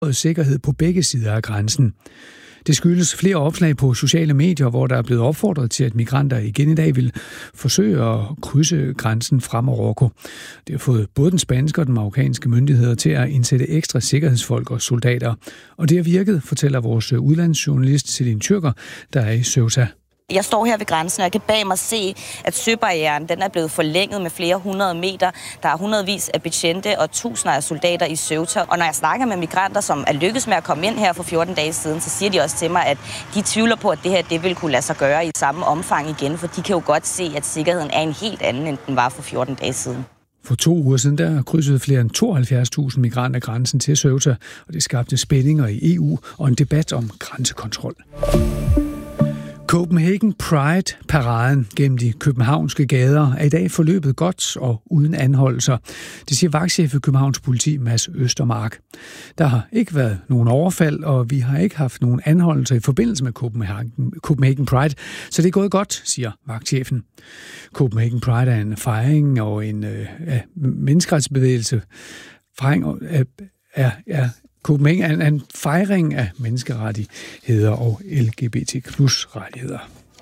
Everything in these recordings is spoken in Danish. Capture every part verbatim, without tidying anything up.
sikkerhed på begge sider af grænsen. Det skyldes flere opslag på sociale medier, hvor der er blevet opfordret til, at migranter igen i dag vil forsøge at krydse grænsen fra Marokko. Det har fået både den spanske og den marokkanske myndigheder til at indsætte ekstra sikkerhedsfolk og soldater. Og det har virket, fortæller vores udlandsjournalist Celine Tyrker, der er i Ceuta. Jeg står her ved grænsen, og jeg kan bag mig se, at søbarrieren den er blevet forlænget med flere hundrede meter. Der er hundredvis af betjente og tusinder af soldater i Ceuta. Og når jeg snakker med migranter, som er lykkedes med at komme ind her for fjorten dage siden, så siger de også til mig, at de tvivler på, at det her det vil kunne lade sig gøre i samme omfang igen. For de kan jo godt se, at sikkerheden er en helt anden, end den var for fjorten dage siden. For to uger siden der krydsede flere end tooghalvfjerds tusind migranter grænsen til Ceuta, og det skabte spændinger i E U og en debat om grænsekontrol. Copenhagen Pride-paraden gennem de københavnske gader er i dag forløbet godt og uden anholdelser. Det siger vagtchef i Københavns Politi, Mads Østermark. Der har ikke været nogen overfald, og vi har ikke haft nogen anholdelser i forbindelse med Copenhagen, Copenhagen Pride, så det er gået godt, siger vagtchefen. Copenhagen Pride er en fejring og en øh, menneskerettighedsbevægelse. Fejring af er, er Copenhagen er en fejring af menneskerettigheder og L G B T plus rettigheder.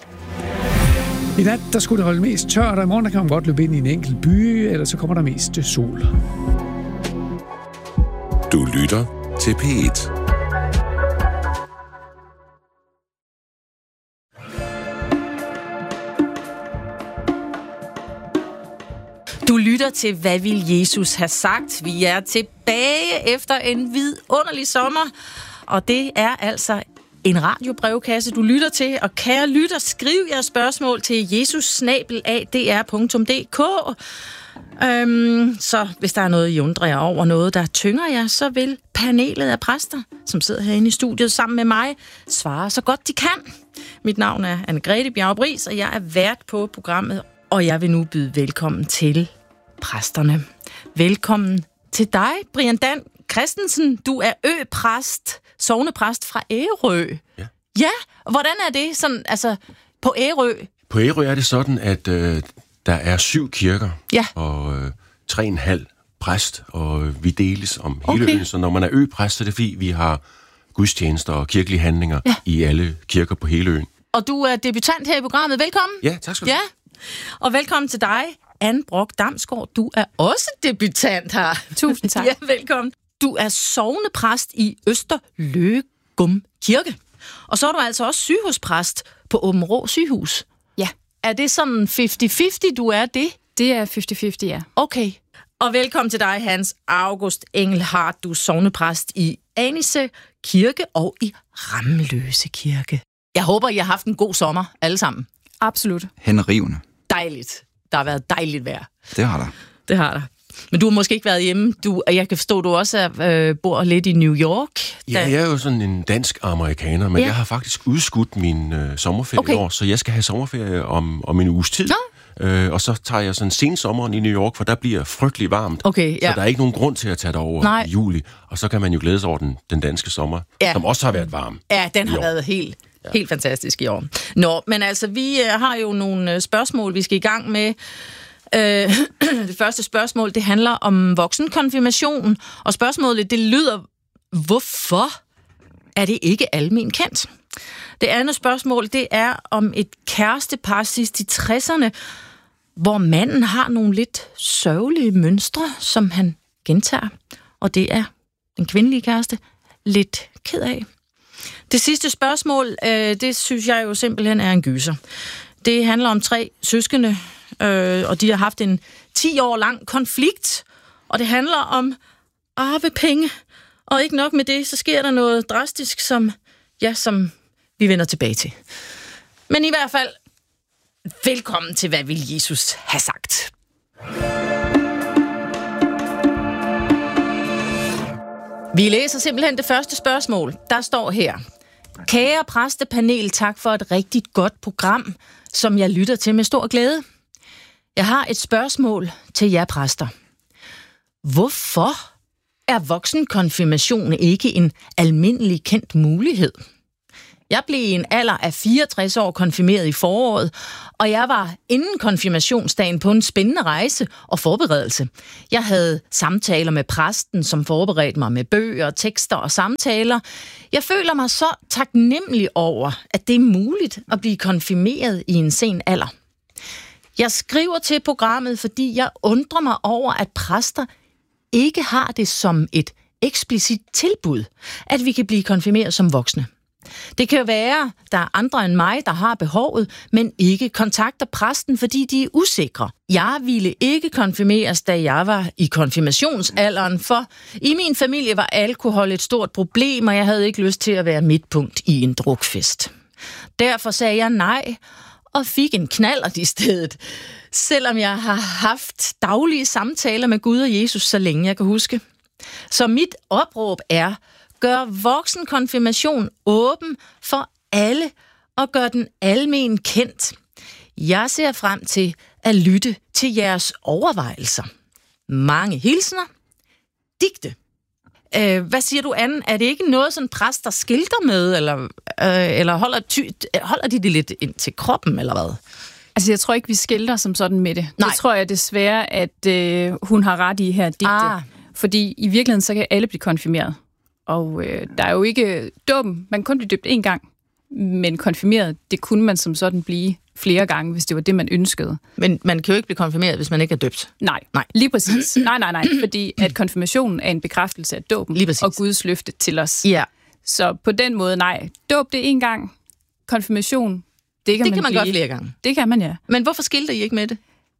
I nat der skulle det holde mest tørt, og i morgen der kan man godt løbe ind i en enkelt by, eller så kommer der mest sol. Du lytter til P et. Du lytter til, hvad vil Jesus have sagt? Vi er tilbage efter en vidunderlig sommer, og det er altså en radiobrevkasse, du lytter til. Og kære lytter, skriv jeres spørgsmål til jesus snabel a d r punktum d k. Øhm, så hvis der er noget, I undrer jer over, noget, der tynger jer, så vil panelet af præster, som sidder herinde i studiet sammen med mig, svare så godt de kan. Mit navn er Anne-Grethe Bjarup-Riis, og jeg er vært på programmet, og jeg vil nu byde velkommen til præsterne. Velkommen til dig, Brian Dan Christensen. Du er øpræst, sognepræst fra Ærø. Ja. Ja, hvordan er det sådan, altså på Ærø? På Ærø er det sådan, at øh, der er syv kirker, ja. og øh, tre og en halv præst, og vi deles om hele okay. øen. Så når man er øpræst, så er det fordi, vi har gudstjenester og kirkelige handlinger ja. i alle kirker på hele øen. Og du er debutant her i programmet. Velkommen. Ja, tak skal du have. Ja. Og velkommen til dig, Anne Brock Damsgaard. Du er også debutant her. Tusind tak. Ja, velkommen. Du er sognepræst i Østerløgum Kirke. Og så er du altså også sygehuspræst på Aabenraa Sygehus. Ja. Er det sådan halvtreds halvtreds, du er det? Det er halvtreds halvtreds, ja. Okay. Og velkommen til dig, Hans August Engelhardt. Du er sognepræst i Anisse Kirke og i Ramløse Kirke. Jeg håber, I har haft en god sommer, alle sammen. Absolut. Henrivende. Dejligt. Der har været dejligt vejr. Det har der. Det har der. Men du har måske ikke været hjemme. Du, jeg kan forstå, at du også øh, bor lidt i New York. Ja, jeg er jo sådan en dansk-amerikaner, men ja. jeg har faktisk udskudt min øh, sommerferie okay. i år, så jeg skal have sommerferie om, om en uges tid. Øh, og så tager jeg sådan sensommeren i New York, for der bliver frygtelig varmt. Okay, ja. Så der er ikke nogen grund til at tage det over Nej. i juli. Og så kan man jo glæde sig over den, den danske sommer, ja. som også har været varm. Ja, den har været helt... Ja. Helt fantastisk i år. Nå, men altså, vi øh, har jo nogle øh, spørgsmål, vi skal i gang med. Øh, det første spørgsmål, det handler om voksenkonfirmation, og spørgsmålet, det lyder, hvorfor er det ikke almen kendt? Det andet spørgsmål, det er om et kærestepar sidst i tresserne, hvor manden har nogle lidt sørgelige mønstre, som han gentager, og det er den kvindelige kæreste lidt ked af. Det sidste spørgsmål, øh, det synes jeg jo simpelthen er en gyser. Det handler om tre søskende, øh, og de har haft en ti år lang konflikt, og det handler om arvepenge. Og ikke nok med det, så sker der noget drastisk, som, ja, som vi vender tilbage til. Men i hvert fald, velkommen til, hvad vil Jesus have sagt? Vi læser simpelthen det første spørgsmål. Der står her: Kære præstepanel, tak for et rigtig godt program, som jeg lytter til med stor glæde. Jeg har et spørgsmål til jer præster. Hvorfor er voksenkonfirmation ikke en almindelig kendt mulighed? Jeg blev i en alder af fireogtres år konfirmeret i foråret, og jeg var inden konfirmationsdagen på en spændende rejse og forberedelse. Jeg havde samtaler med præsten, som forberedte mig med bøger, tekster og samtaler. Jeg føler mig så taknemmelig over, at det er muligt at blive konfirmeret i en sen alder. Jeg skriver til programmet, fordi jeg undrer mig over, at præster ikke har det som et eksplicit tilbud, at vi kan blive konfirmeret som voksne. Det kan jo være, der er andre end mig, der har behovet, men ikke kontakter præsten, fordi de er usikre. Jeg ville ikke konfirmeres, da jeg var i konfirmationsalderen, for i min familie var alkohol et stort problem, og jeg havde ikke lyst til at være midtpunkt i en drukfest. Derfor sagde jeg nej, og fik en knallert i stedet, selvom jeg har haft daglige samtaler med Gud og Jesus, så længe jeg kan huske. Så mit opråb er: gør voksenkonfirmation åben for alle og gør den almen kendt. Jeg ser frem til at lytte til jeres overvejelser. Mange hilsner. Digte. Øh, hvad siger du, Anne? Er det ikke noget, sådan præster skilter med, eller, øh, eller holder, ty- holder de det lidt ind til kroppen, eller hvad? Altså, jeg tror ikke, vi skilter som sådan med det. Nej. Det tror jeg desværre, at øh, hun har ret i her digte. Ah. Fordi i virkeligheden, så kan alle blive konfirmeret. Og øh, der er jo ikke dåben. Man kan kun blive døbt én gang. Men konfirmeret, det kunne man som sådan blive flere gange, hvis det var det, man ønskede. Men man kan jo ikke blive konfirmeret, hvis man ikke er døbt. Nej, nej. Lige præcis. Nej, nej, nej. Fordi at konfirmationen er en bekræftelse af dåben og Guds løfte til os. Ja. Så på den måde, nej. Dåb det én gang. Konfirmation, det kan det man kan man blive. godt flere gange. Det kan man, ja. Men hvorfor skilter I ikke med det?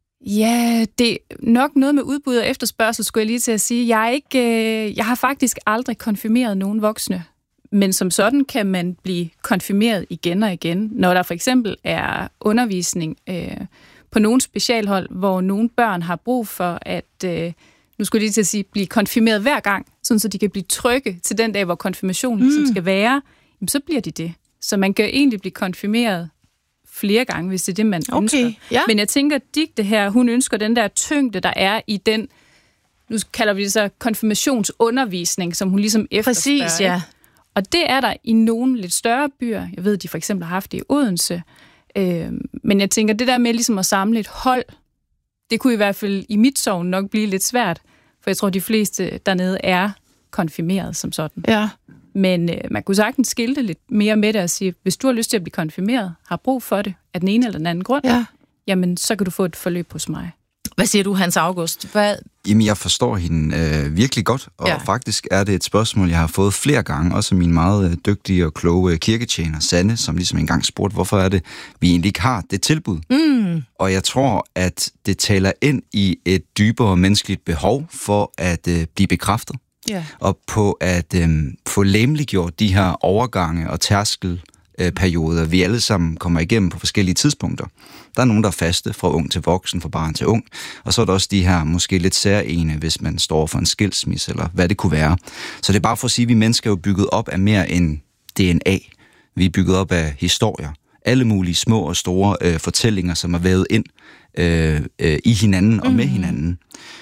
Ja, det er nok noget med udbud og efterspørgsel, skulle jeg lige til at sige. Jeg, er ikke, øh, jeg har faktisk aldrig konfirmeret nogen voksne. Men som sådan kan man blive konfirmeret igen og igen, når der for eksempel er undervisning øh, på nogle specialhold, hvor nogle børn har brug for at, øh, nu skulle jeg lige til at sige, blive konfirmeret hver gang, sådan så de kan blive trygge til den dag, hvor konfirmationen mm. ligesom skal være, jamen, så bliver de det. Så man kan egentlig blive konfirmeret flere gange, hvis det er det, man okay, ønsker. Ja. Men jeg tænker, at Digte her, hun ønsker den der tyngde, der er i den, nu kalder vi det så konfirmationsundervisning, som hun ligesom efterspørger. Præcis, ja. Og det er der i nogle lidt større byer. Jeg ved, de for eksempel har haft det i Odense. Øh, men jeg tænker, det der med ligesom at samle et hold, det kunne i hvert fald i mit sogn nok blive lidt svært, for jeg tror, de fleste dernede er konfirmeret som sådan. Ja. Men øh, man kunne sagtens skilte lidt mere med det og sige, hvis du har lyst til at blive konfirmeret, har brug for det af den ene eller den anden grund, ja. Jamen så kan du få et forløb hos mig. Hvad siger du, Hans August? Hvad? Jamen, jeg forstår hende øh, virkelig godt, og ja. faktisk er det et spørgsmål, jeg har fået flere gange, også min meget øh, dygtige og kloge kirketjener, Sanne, som ligesom engang spurgte, hvorfor er det, vi egentlig ikke har det tilbud. Mm. Og jeg tror, at det taler ind i et dybere menneskeligt behov for at øh, blive bekræftet, yeah. og på at øh, få legemliggjort de her overgange og tærskel, perioder, vi alle sammen kommer igennem på forskellige tidspunkter. Der er nogen, der er faste fra ung til voksen, fra barn til ung, og så er der også de her måske lidt særlige, hvis man står for en skilsmisse, eller hvad det kunne være. Så det er bare for at sige, at vi mennesker er jo bygget op af mere end D N A. Vi er bygget op af historier. Alle mulige små og store øh, fortællinger, som er vævet ind øh, øh, i hinanden og med mm. hinanden.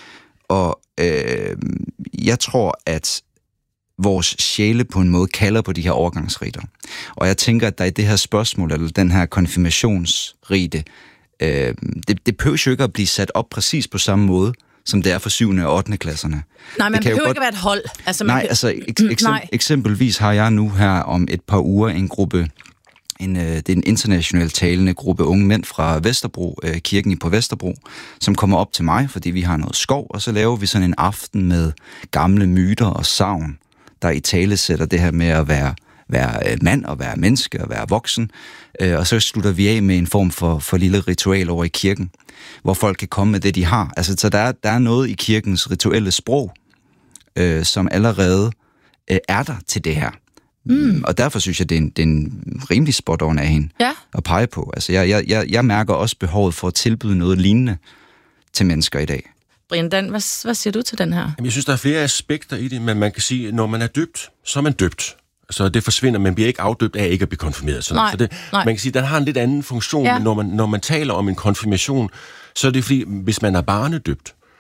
Og øh, jeg tror, at vores sjæle på en måde kalder på de her overgangsriter. Og jeg tænker, at der i det her spørgsmål, eller den her konfirmationsrite, øh, det, det behøver jo ikke at blive sat op præcis på samme måde, som det er for syvende og ottende klasserne. Nej, man behøver godt... ikke at være et hold. Altså, man Nej, kan... altså ek- eksem- Nej. eksempelvis har jeg nu her om et par uger en gruppe, en, øh, det er en internationalt talende gruppe unge mænd fra Vesterbro, øh, kirken på Vesterbro, som kommer op til mig, fordi vi har noget skov, og så laver vi sådan en aften med gamle myter og sagn, der i tale sætter det her med at være, være mand og være menneske og være voksen. Og så slutter vi af med en form for, for lille ritual over i kirken, hvor folk kan komme med det, de har. Altså, så der er, der er noget i kirkens rituelle sprog, øh, som allerede øh, er der til det her. Mm. Og derfor synes jeg, det er en, det er en rimelig spot on af hende ja. at pege på. Altså, jeg, jeg, jeg mærker også behovet for at tilbyde noget lignende til mennesker i dag. Brian Dan, hvad, hvad siger du til den her? Jamen, jeg synes, der er flere aspekter i det, men man kan sige, at når man er døbt, så er man døbt. Så det forsvinder, man bliver ikke afdøbt af ikke at blive konfirmeret. Så, nej, så det, nej. Man kan sige, at den har en lidt anden funktion, ja. men når man, når man taler om en konfirmation, så er det fordi, hvis man er barnedøbt,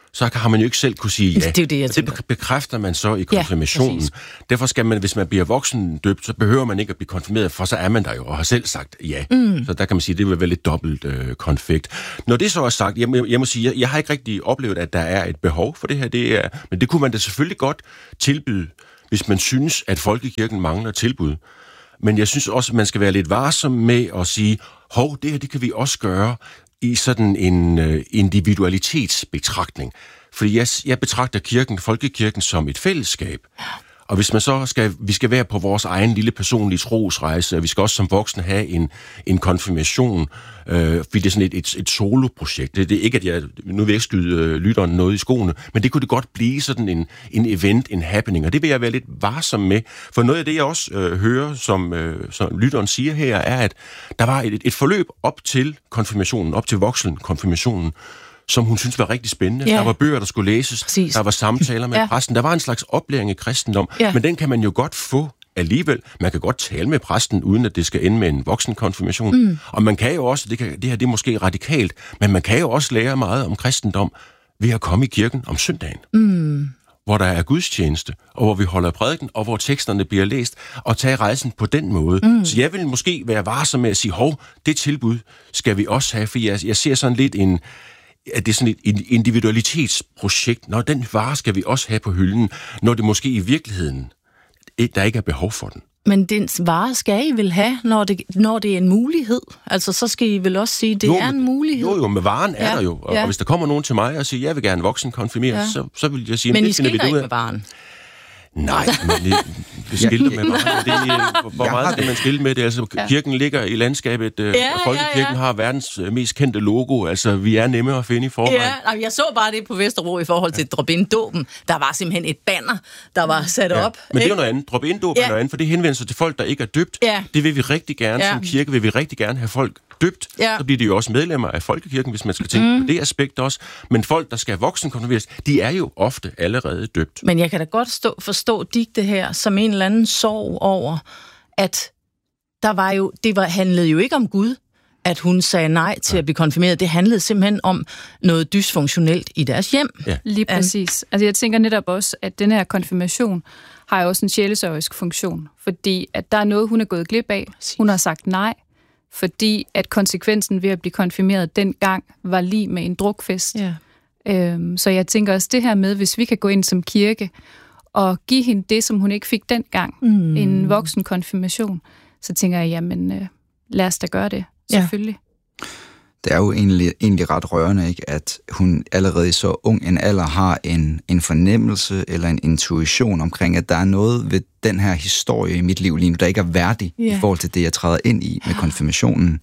så har man jo ikke selv kunne sige ja. Det er det, jeg tænker. Det bekræfter man så i konfirmationen. Ja, derfor skal man, hvis man bliver voksen døbt, så behøver man ikke at blive konfirmeret, for så er man der jo og har selv sagt ja. Mm. Så der kan man sige, at det vil være lidt dobbelt øh, konfekt. Når det så er sagt, jeg, jeg, jeg må sige, jeg, jeg har ikke rigtig oplevet, at der er et behov for det her. Det er, men det kunne man da selvfølgelig godt tilbyde, hvis man synes, at folkekirken mangler tilbud. Men jeg synes også, at man skal være lidt varsom med at sige, hov, det her, det kan vi også gøre i sådan en øh, individualitetsbetragtning. Fordi jeg, jeg betragter kirken, folkekirken, som et fællesskab. Og hvis man så skal, vi skal være på vores egen lille personlige trosrejse, og vi skal også som voksne have en, en konfirmation, øh, fordi det er sådan et, et, et soloprojekt. Det, det er ikke, at jeg, nu vil jeg ikke skyde øh, lytteren noget i skoene, men det kunne det godt blive sådan en, en event, en happening, og det vil jeg være lidt varsom med. For noget af det, jeg også øh, hører, som, øh, som lytteren siger her, er, at der var et, et forløb op til konfirmationen, op til voksenkonfirmationen, som hun synes var rigtig spændende. Ja. Der var bøger, der skulle læses. Præcis. Der var samtaler med ja. præsten. Der var en slags oplæring i kristendom. Ja. Men den kan man jo godt få alligevel. Man kan godt tale med præsten, uden at det skal ende med en voksenkonfirmation. Mm. Og man kan jo også, det, kan, det her det er måske radikalt, men man kan jo også lære meget om kristendom ved at komme i kirken om søndagen. Mm. Hvor der er gudstjeneste, og hvor vi holder prædiken, og hvor teksterne bliver læst, og tage rejsen på den måde. Mm. Så jeg vil måske være varsom med at sige, hov, det tilbud skal vi også have, for jeg, jeg ser sådan lidt en at det er sådan et individualitetsprojekt. Når den vare skal vi også have på hylden, når det måske i virkeligheden, der ikke er behov for den. Men den vare skal I vel have, når det, når det er en mulighed? Altså, så skal I vel også sige, at det jo, er en mulighed? Jo, jo, med varen er ja, der jo. Og, ja. og hvis der kommer nogen til mig og siger, jeg vil gerne voksen konfirmere, ja. så, så vil jeg sige, men det I finder vi det ud af. Men I skiller ikke med varen? Nej, men det skilter med meget. Det, hvor meget skal man skille med det? Altså, kirken ligger i landskabet, ja, og folkekirken ja, ja. har verdens mest kendte logo. Altså, vi er nemme at finde i forvejen. Ja, jeg så bare det på Vesterbro i forhold til ja. drop-in-dåben. Der var simpelthen et banner, der var sat ja. op. Men det er jo noget andet. Drop-in-dåb ja. er noget andet, for det henvender sig til folk, der ikke er døbt. Ja. Det vil vi rigtig gerne. Ja. Som kirke vil vi rigtig gerne have folk døbt. Ja. Så bliver de jo også medlemmer af folkekirken, hvis man skal tænke mm. på det aspekt også. Men folk, der skal voksenkonfirmeres, de er jo ofte allerede døbt. Men jeg kan da godt stå, forstå digte her som en eller anden sorg over, at der var jo, det var, handlede jo ikke om Gud, at hun sagde nej til ja. at blive konfirmeret. Det handlede simpelthen om noget dysfunktionelt i deres hjem. Ja. Lige præcis. Altså jeg tænker netop også, at den her konfirmation har jo også en sjælesørgisk funktion, fordi at der er noget, hun er gået glip af. Hun har sagt nej, fordi at konsekvensen ved at blive konfirmeret dengang var lige med en drukfest. Ja. Øhm, så jeg tænker også det her med, hvis vi kan gå ind som kirke og give hende det, som hun ikke fik dengang, mm. en voksen konfirmation, så tænker jeg, jamen øh, lad os da gøre det, selvfølgelig. Ja. Det er jo egentlig, egentlig ret rørende, ikke, at hun allerede i så ung en alder har en, en fornemmelse eller en intuition omkring, at der er noget ved den her historie i mit liv lige nu, der ikke er værdig yeah. i forhold til det, jeg træder ind i med konfirmationen.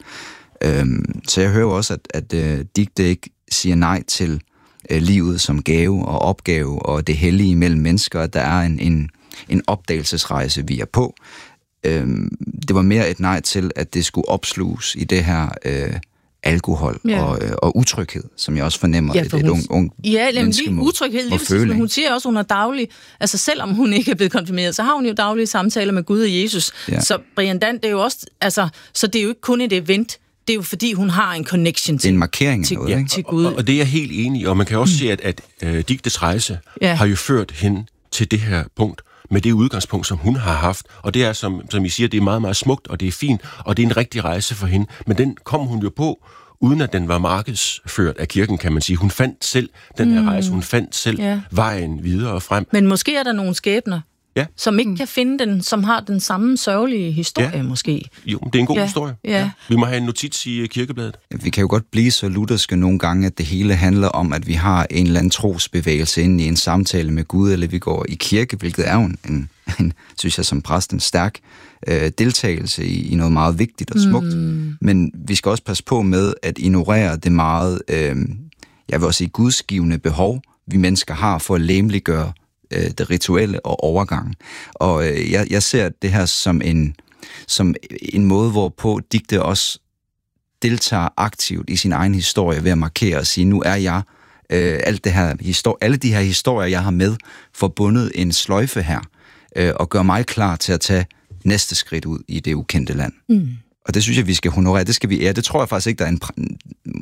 Øhm, så jeg hører også, at, at uh, Dicte ikke siger nej til uh, livet som gave og opgave og det hellige mellem mennesker, at der er en, en, en opdagelsesrejse, vi er på. Øhm, det var mere et nej til, at det skulle opsluges i det her Uh, alkohol ja. og, og utryghed, som jeg også fornemmer, ja, at et ung, ung ja, menneske må, utryghed, må føle. Men hun siger også, at hun har daglig, altså selvom hun ikke er blevet konfirmeret, så har hun jo daglige samtaler med Gud og Jesus. Ja. Så Brian Dan, det er jo også, altså, så det er jo ikke kun et event, det er jo fordi, hun har en connection til, en markering til, noget, ja, til Gud. Og, og det er jeg helt enig i, og man kan også mm. se, at, at uh, Dictes rejse ja. har jo ført hende til det her punkt, med det udgangspunkt, som hun har haft. Og det er, som, som I siger, det er meget, meget smukt, og det er fint, og det er en rigtig rejse for hende. Men den kom hun jo på, uden at den var markedsført af kirken, kan man sige. Hun fandt selv den her rejse, hun fandt selv ja. vejen videre og frem. Men måske er der nogle skæbner, ja. som ikke kan finde den, som har den samme sørgelige historie, ja. måske. Jo, det er en god ja. historie. Ja. Ja. Vi må have en notits i kirkebladet. Vi kan jo godt blive så lutherske nogle gange, at det hele handler om, at vi har en eller anden trosbevægelse inde i en samtale med Gud, eller vi går i kirke, hvilket er jo en, en, en synes jeg som præst, en stærk øh, deltagelse i, i noget meget vigtigt og smukt. Mm. Men vi skal også passe på med at ignorere det meget, øh, jeg vil også sige, gudsgivende behov, vi mennesker har for at læmeliggøre øh, det rituelle og overgangen. Og øh, jeg, jeg ser det her som en, som en måde, hvorpå Dicte også deltager aktivt i sin egen historie ved at markere og sige, nu er jeg øh, alt det her histor- alle de her historier, jeg har med, forbundet en sløjfe her, øh, og gør mig klar til at tage næste skridt ud i det ukendte land. Mm. Og det synes jeg, vi skal honorere. Det skal vi ære. Det tror jeg faktisk ikke, der er en,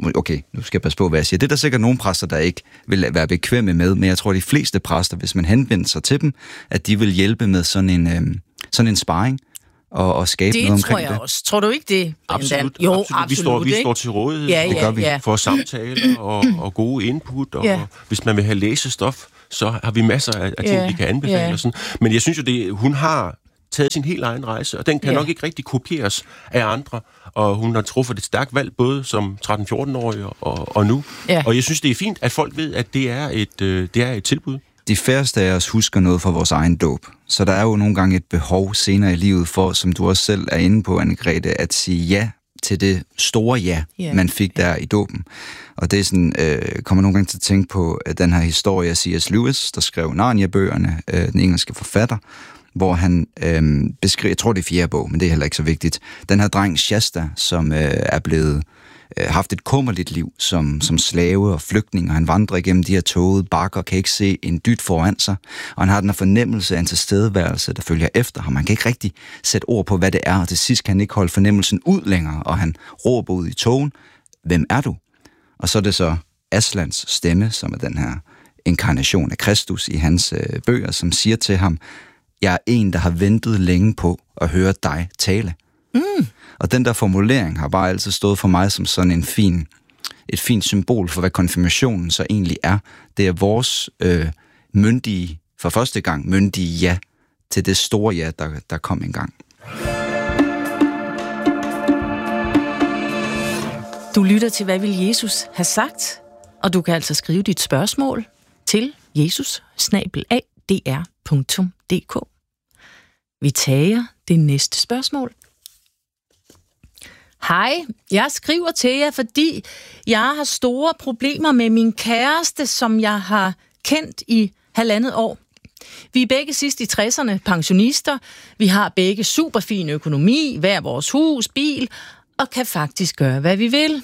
okay, nu skal jeg passe på, hvad jeg siger. Det er der sikkert nogle præster, der ikke vil være bekvemme med, men jeg tror, at de fleste præster, hvis man henvender sig til dem, at de vil hjælpe med sådan en, øh, sådan en sparring og, og skabe det noget omkring det. Det tror jeg også. Tror du ikke det? Absolut. Jo, absolut. absolut. Vi står, vi ikke? står til rådighed ja, ja, det gør vi. Ja. For samtaler og, og gode input, og, ja. og hvis man vil have læsestof, så har vi masser af, af ting, ja. vi kan anbefale. Ja. Og sådan. Men jeg synes jo, det, hun har taget sin helt egen rejse, og den kan ja. nok ikke rigtig kopieres af andre, og hun har truffet et stærkt valg, både som tretten-fjorten-årig og, og nu. Ja. Og jeg synes, det er fint, at folk ved, at det er et, øh, det er et tilbud. De færreste af os husker noget fra vores egen dåb, så der er jo nogle gange et behov senere i livet for, som du også selv er inde på, Anne-Grethe, at sige ja til det store ja, yeah. man fik der i dåben. Og det er sådan, øh, kommer nogle gange til at tænke på øh, den her historie af C S Lewis, der skrev Narnia-bøgerne, øh, den engelske forfatter, hvor han øh, beskriver, jeg tror det er fjerde bog, men det er heller ikke så vigtigt, den her dreng Shasta, som øh, er blevet øh, haft et kummerligt liv som, som slave og flygtning, og han vandrer igennem de her tågede bakker, kan ikke se en dyt foran sig, og han har den her fornemmelse af en tilstedeværelse, der følger efter ham. Han kan ikke rigtig sætte ord på, hvad det er, og til sidst kan han ikke holde fornemmelsen ud længere, og han råber ud i tågen, hvem er du? Og så er det så Aslans stemme, som er den her inkarnation af Kristus i hans øh, bøger, som siger til ham, jeg er en, der har ventet længe på at høre dig tale. Mm. Og den der formulering har bare altid stået for mig som sådan en fin, et fint symbol for, hvad konfirmationen så egentlig er. Det er vores øh, myndige, for første gang myndige ja til det store ja, der, der kom engang. Du lytter til, hvad vil Jesus have sagt? Og du kan altså skrive dit spørgsmål til jesus bindestreg d r punktum d k. Vi tager det næste spørgsmål. Hej, jeg skriver til jer, fordi jeg har store problemer med min kæreste, som jeg har kendt i halvandet år. Vi er begge sidst i tresserne, pensionister. Vi har begge superfin økonomi, hver vores hus, bil, og kan faktisk gøre, hvad vi vil.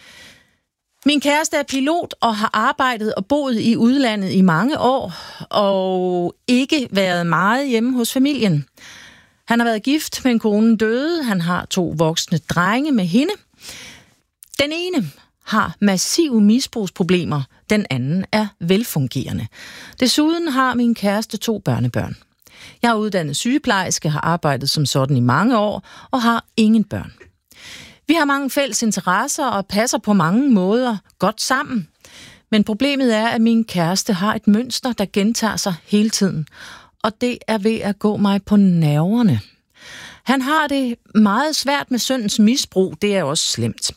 Min kæreste er pilot og har arbejdet og boet i udlandet i mange år, og ikke været meget hjemme hos familien. Han har været gift, men konen døde. Han har to voksne drenge med hende. Den ene har massive misbrugsproblemer. Den anden er velfungerende. Desuden har min kæreste to børnebørn. Jeg er uddannet sygeplejerske, har arbejdet som sådan i mange år og har ingen børn. Vi har mange fælles interesser og passer på mange måder godt sammen. Men problemet er, at min kæreste har et mønster, der gentager sig hele tiden. Og det er ved at gå mig på nerverne. Han har det meget svært med sønnens misbrug. Det er også slemt.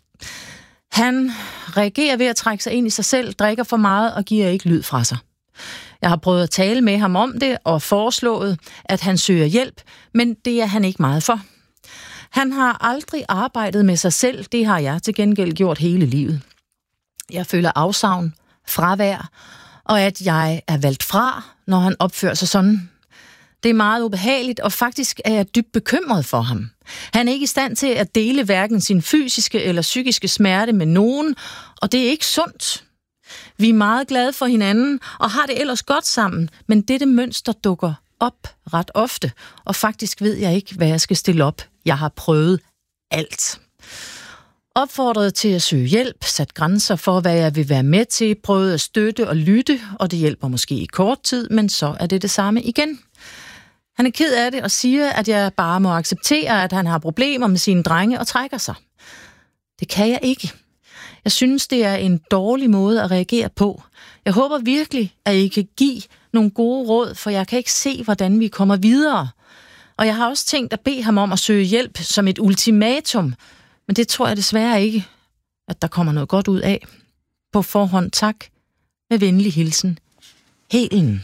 Han reagerer ved at trække sig ind i sig selv, drikker for meget og giver ikke lyd fra sig. Jeg har prøvet at tale med ham om det og foreslået, at han søger hjælp, men det er han ikke meget for. Han har aldrig arbejdet med sig selv. Det har jeg til gengæld gjort hele livet. Jeg føler afsavn, fravær, og at jeg er valgt fra, når han opfører sig sådan. Det er meget ubehageligt, og faktisk er jeg dybt bekymret for ham. Han er ikke i stand til at dele hverken sin fysiske eller psykiske smerte med nogen, og det er ikke sundt. Vi er meget glade for hinanden og har det ellers godt sammen, men dette mønster dukker op ret ofte, og faktisk ved jeg ikke, hvad jeg skal stille op. Jeg har prøvet alt. Opfordret til at søge hjælp, sat grænser for, hvad jeg vil være med til, prøvet at støtte og lytte, og det hjælper måske i kort tid, men så er det det samme igen. Han er ked af det og siger, at jeg bare må acceptere, at han har problemer med sine drenge og trækker sig. Det kan jeg ikke. Jeg synes, det er en dårlig måde at reagere på. Jeg håber virkelig, at I kan give nogle gode råd, for jeg kan ikke se, hvordan vi kommer videre. Og jeg har også tænkt at bede ham om at søge hjælp som et ultimatum, men det tror jeg desværre ikke, at der kommer noget godt ud af. På forhånd tak. Med venlig hilsen. Helen.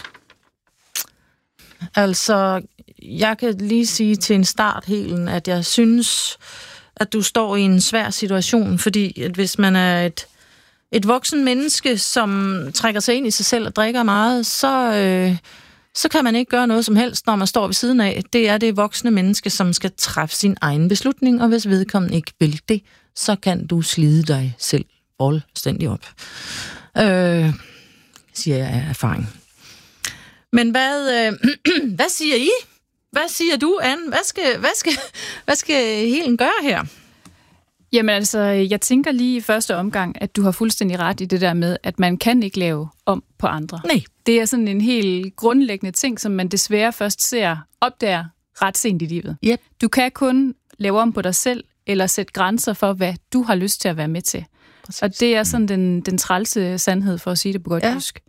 Altså, jeg kan lige sige til en start, Helen, at jeg synes, at du står i en svær situation, fordi at hvis man er et, et voksen menneske, som trækker sig ind i sig selv og drikker meget, så, øh, så kan man ikke gøre noget som helst, når man står ved siden af. Det er det voksne menneske, som skal træffe sin egen beslutning, og hvis vedkommende ikke vil det, så kan du slide dig selv fuldstændig op. Øh, siger jeg af erfaring. Men hvad, øh, hvad siger I? Hvad siger du, Anne? Hvad skal, hvad skal, hvad skal Helen gøre her? Jamen altså, jeg tænker lige i første omgang, at du har fuldstændig ret i det der med, at man kan ikke lave om på andre. Nej. Det er sådan en helt grundlæggende ting, som man desværre først ser opdager ret sent i livet. Yep. Du kan kun lave om på dig selv, eller sætte grænser for, hvad du har lyst til at være med til. Præcis. Og det er sådan den, den trælse sandhed, for at sige det på godt ja. jysk.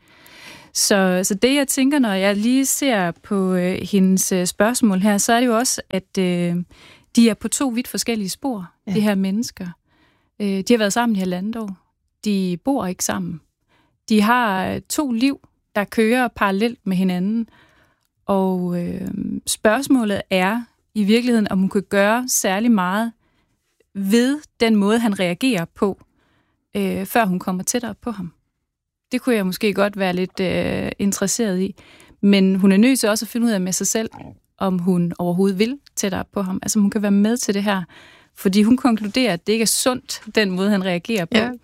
Så, så det, jeg tænker, når jeg lige ser på øh, hendes øh, spørgsmål her, så er det jo også, at øh, de er på to vidt forskellige spor, ja. de her mennesker. Øh, de har været sammen i halvandet år. De bor ikke sammen. De har to liv, der kører parallelt med hinanden. Og øh, spørgsmålet er i virkeligheden, om hun kan gøre særlig meget ved den måde, han reagerer på, øh, før hun kommer tættere på ham. Det kunne jeg måske godt være lidt øh, interesseret i. Men hun er nødt til også at finde ud af med sig selv, om hun overhovedet vil tættere på ham. Altså, hun kan være med til det her. Fordi hun konkluderer, at det ikke er sundt, den måde, han reagerer på. Ja.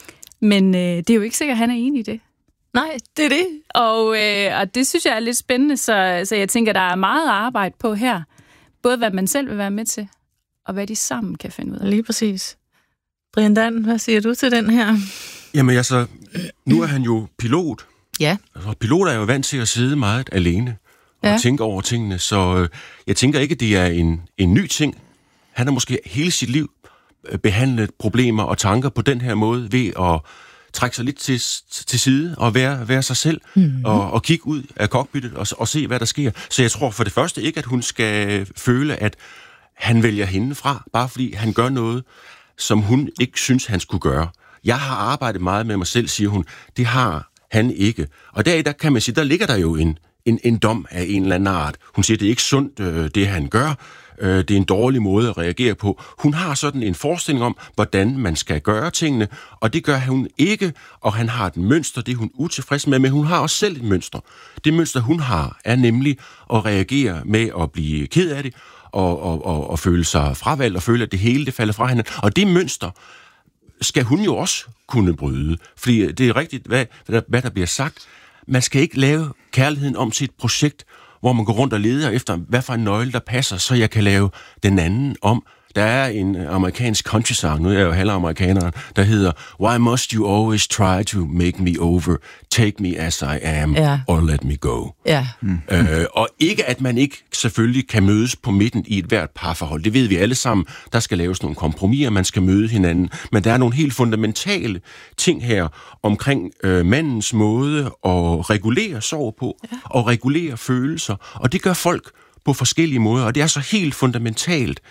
Men øh, det er jo ikke sikkert, at han er enig i det. Nej, det er det. Og, øh, og det synes jeg er lidt spændende, så, så jeg tænker, der er meget arbejde på her. Både hvad man selv vil være med til, og hvad de sammen kan finde ud af. Lige præcis. Brian Dan, hvad siger du til den her? Jamen altså, nu er han jo pilot. Ja. Og piloter er jo vant til at sidde meget alene og ja. tænke over tingene, så øh, jeg tænker ikke, at det er en, en ny ting. Han har måske hele sit liv behandlet problemer og tanker på den her måde ved at trække sig lidt til, til side og være, være sig selv mm-hmm. og, og kigge ud af cockpittet og, og se, hvad der sker. Så jeg tror for det første ikke, at hun skal føle, at han vælger hende fra, bare fordi han gør noget, som hun ikke synes, han skulle gøre. Jeg har arbejdet meget med mig selv, siger hun. Det har han ikke. Og deri, der kan man sige, der ligger der jo en, en, en dom af en eller anden art. Hun siger, det er ikke sundt, det han gør. Det er en dårlig måde at reagere på. Hun har sådan en forestilling om, hvordan man skal gøre tingene, og det gør hun ikke, og han har et mønster, det er hun utilfreds med, men hun har også selv et mønster. Det mønster, hun har, er nemlig at reagere med at blive ked af det, og, og, og, og føle sig fravalgt, og føle, at det hele det falder fra hende. Og det mønster skal hun jo også kunne bryde, fordi det er rigtigt, hvad, hvad der bliver sagt. Man skal ikke lave kærligheden om til et projekt, hvor man går rundt og leder efter, hvad for en nøgle, der passer, så jeg kan lave den anden om. Der er en amerikansk country-sang, nu er jeg jo halvamerikaner, der hedder Why must you always try to make me over? Take me as I am, ja. Or let me go. Ja. Mm. Øh, og ikke, at man ikke selvfølgelig kan mødes på midten i et hvert parforhold. Det ved vi alle sammen. Der skal laves nogle kompromiser, man skal møde hinanden. Men der er nogle helt fundamentale ting her omkring øh, mandens måde at regulere sorg på, ja. Og regulere følelser. Og det gør folk på forskellige måder, og det er så helt fundamentalt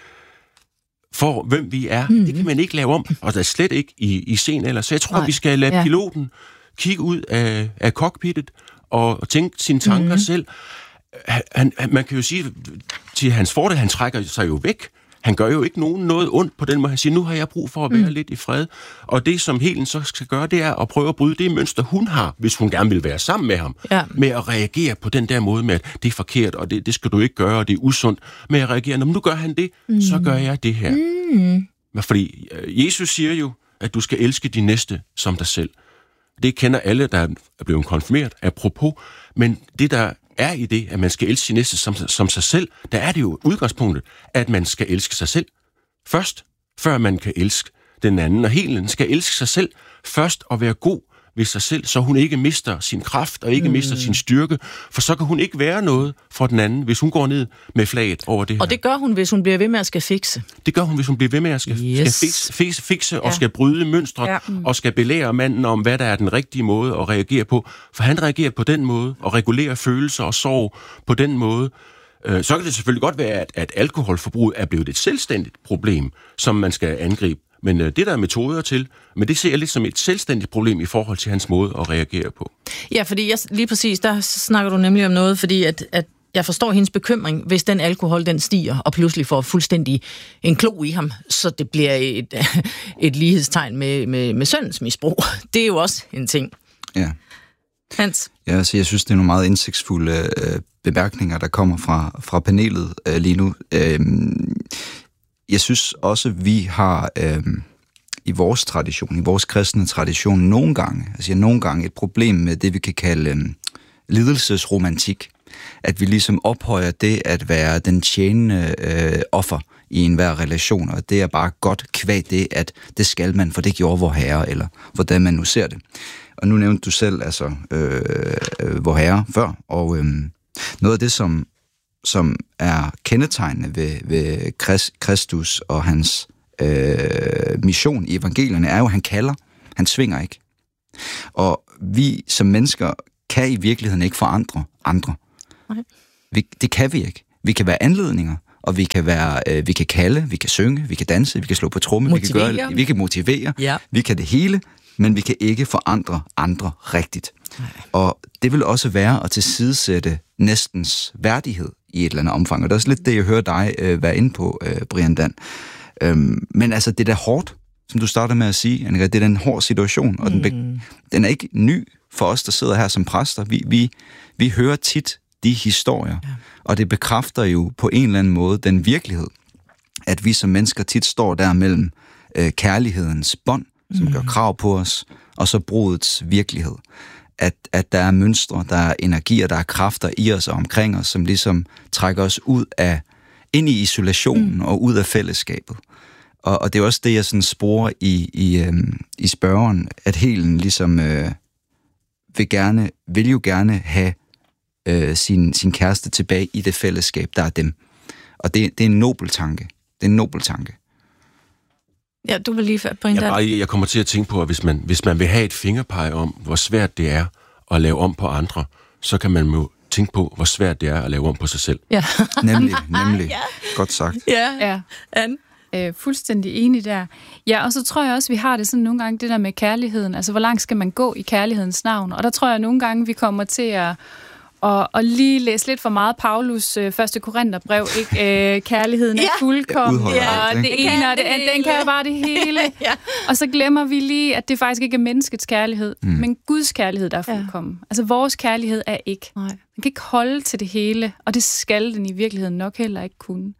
for hvem vi er. Mm-hmm. Det kan man ikke lave om, og der er slet ikke i, i scenen ellers. Så jeg tror, Nej. vi skal lade ja. piloten kigge ud af, af cockpittet og, og tænke sine tanker mm-hmm. selv. Han, han, man kan jo sige, til hans fordel, han trækker sig jo væk. Han gør jo ikke nogen noget ondt på den måde. Han siger, nu har jeg brug for at være mm. lidt i fred. Og det, som Helen så skal gøre, det er at prøve at bryde det mønster, hun har, hvis hun gerne vil være sammen med ham. Ja. Med at reagere på den der måde med, at det er forkert, og det, det skal du ikke gøre, og det er usundt. Med at reagere, når nu gør han det, mm. så gør jeg det her. Mm. Fordi Jesus siger jo, at du skal elske din næste som dig selv. Det kender alle, der er blevet konfirmeret, apropos. Men det, der er i det, at man skal elske sin næste som, som sig selv, der er det jo udgangspunktet, at man skal elske sig selv først, før man kan elske den anden. Og Helen skal elske sig selv først og være god ved sig selv, så hun ikke mister sin kraft og ikke mm. mister sin styrke, for så kan hun ikke være noget for den anden, hvis hun går ned med flaget over det her. Og det gør hun, hvis hun bliver ved med at skal fikse. Det gør hun, hvis hun bliver ved med at skal, yes. skal fikse, fikse, fikse ja. og skal bryde mønstre ja. mm. og skal belære manden om, hvad der er den rigtige måde at reagere på. For han reagerer på den måde og regulerer følelser og sorg på den måde. Så kan det selvfølgelig godt være, at, at alkoholforbruget er blevet et selvstændigt problem, som man skal angribe. Men øh, det der er metoder til, men det ser jeg lidt som et selvstændigt problem i forhold til hans måde at reagere på. Ja, fordi jeg, lige præcis, der snakker du nemlig om noget, fordi at, at jeg forstår hendes bekymring, hvis den alkohol, den stiger, og pludselig får fuldstændig en klo i ham, så det bliver et, et lighedstegn med, med, med søndens misbrug. Det er jo også en ting. Ja. Hans? Ja, altså, jeg synes, det er nogle meget indsigtsfulde øh, bemærkninger, der kommer fra, fra panelet øh, lige nu. Øh, Jeg synes også, vi har øh, i vores tradition, i vores kristne tradition, nogle gange, altså nogle gange et problem med det, vi kan kalde øh, lidelsesromantik. At vi ligesom ophøjer det at være den tjenende øh, offer i enhver relation, og det er bare godt kvad det, at det skal man, for det gjorde vor herre, eller hvordan man nu ser det. Og nu nævnte du selv, altså, øh, øh, vor herre før, og øh, noget af det, som, som er kendetegnende ved, ved Kristus og hans øh, mission i evangelierne, er jo, at han kalder, han svinger ikke. Og vi som mennesker kan i virkeligheden ikke forandre andre. Okay. Vi, det kan vi ikke. Vi kan være anledninger, og vi kan være, øh, vi kan kalde, vi kan synge, vi kan danse, vi kan slå på tromme, vi kan gøre, vi kan motivere, ja. Vi kan det hele, men vi kan ikke forandre andre rigtigt. Nej. Og det vil også være at tilsidesætte næstens værdighed i et eller andet omfang. Og det er også lidt det, jeg hører dig øh, være inde på, øh, Brian Dan. Øhm, men altså, det er da hårdt, som du starter med at sige, Annika, det er en hård situation, og mm. den, den er ikke ny for os, der sidder her som præster. Vi, vi, vi hører tit de historier, ja. Og det bekræfter jo på en eller anden måde den virkelighed, at vi som mennesker tit står der mellem øh, kærlighedens bånd, som mm. gør krav på os, og så brudets virkelighed. At, at der er mønstre, der er energier, der er kræfter i os og omkring os, som ligesom trækker os ud af, ind i isolationen mm. og ud af fællesskabet. Og, og det er også det, jeg sådan sporer i, i, øhm, i spørgeren, at helen ligesom øh, vil, gerne, vil jo gerne have øh, sin, sin kæreste tilbage i det fællesskab, der er dem. Og det, det er en nobel tanke. Det er en nobel tanke. Ja, du vil lige på en jeg, bare, jeg kommer til at tænke på, at hvis man, hvis man vil have et fingerpege om, hvor svært det er at lave om på andre, så kan man jo tænke på, hvor svært det er at lave om på sig selv. Ja. Nemlig, nemlig. Ja. Godt sagt. Ja, ja. Anne? Øh, fuldstændig enig der. Ja, og så tror jeg også, vi har det sådan nogle gange, det der med kærligheden. Altså, hvor langt skal man gå i kærlighedens navn? Og der tror jeg nogle gange, vi kommer til at Og, og lige læse lidt for meget Paulus øh, første Korintherbrev, ikke? Øh, kærligheden ja. Er fuldkommen, ja, og det, det ene og det andet, den kan jo bare det hele. Ja. Og så glemmer vi lige, at det faktisk ikke er menneskets kærlighed, mm. men Guds kærlighed, der er fuldkommen. Ja. Altså, vores kærlighed er ikke. Nej. Den kan ikke holde til det hele, og det skal den i virkeligheden nok heller ikke kunne.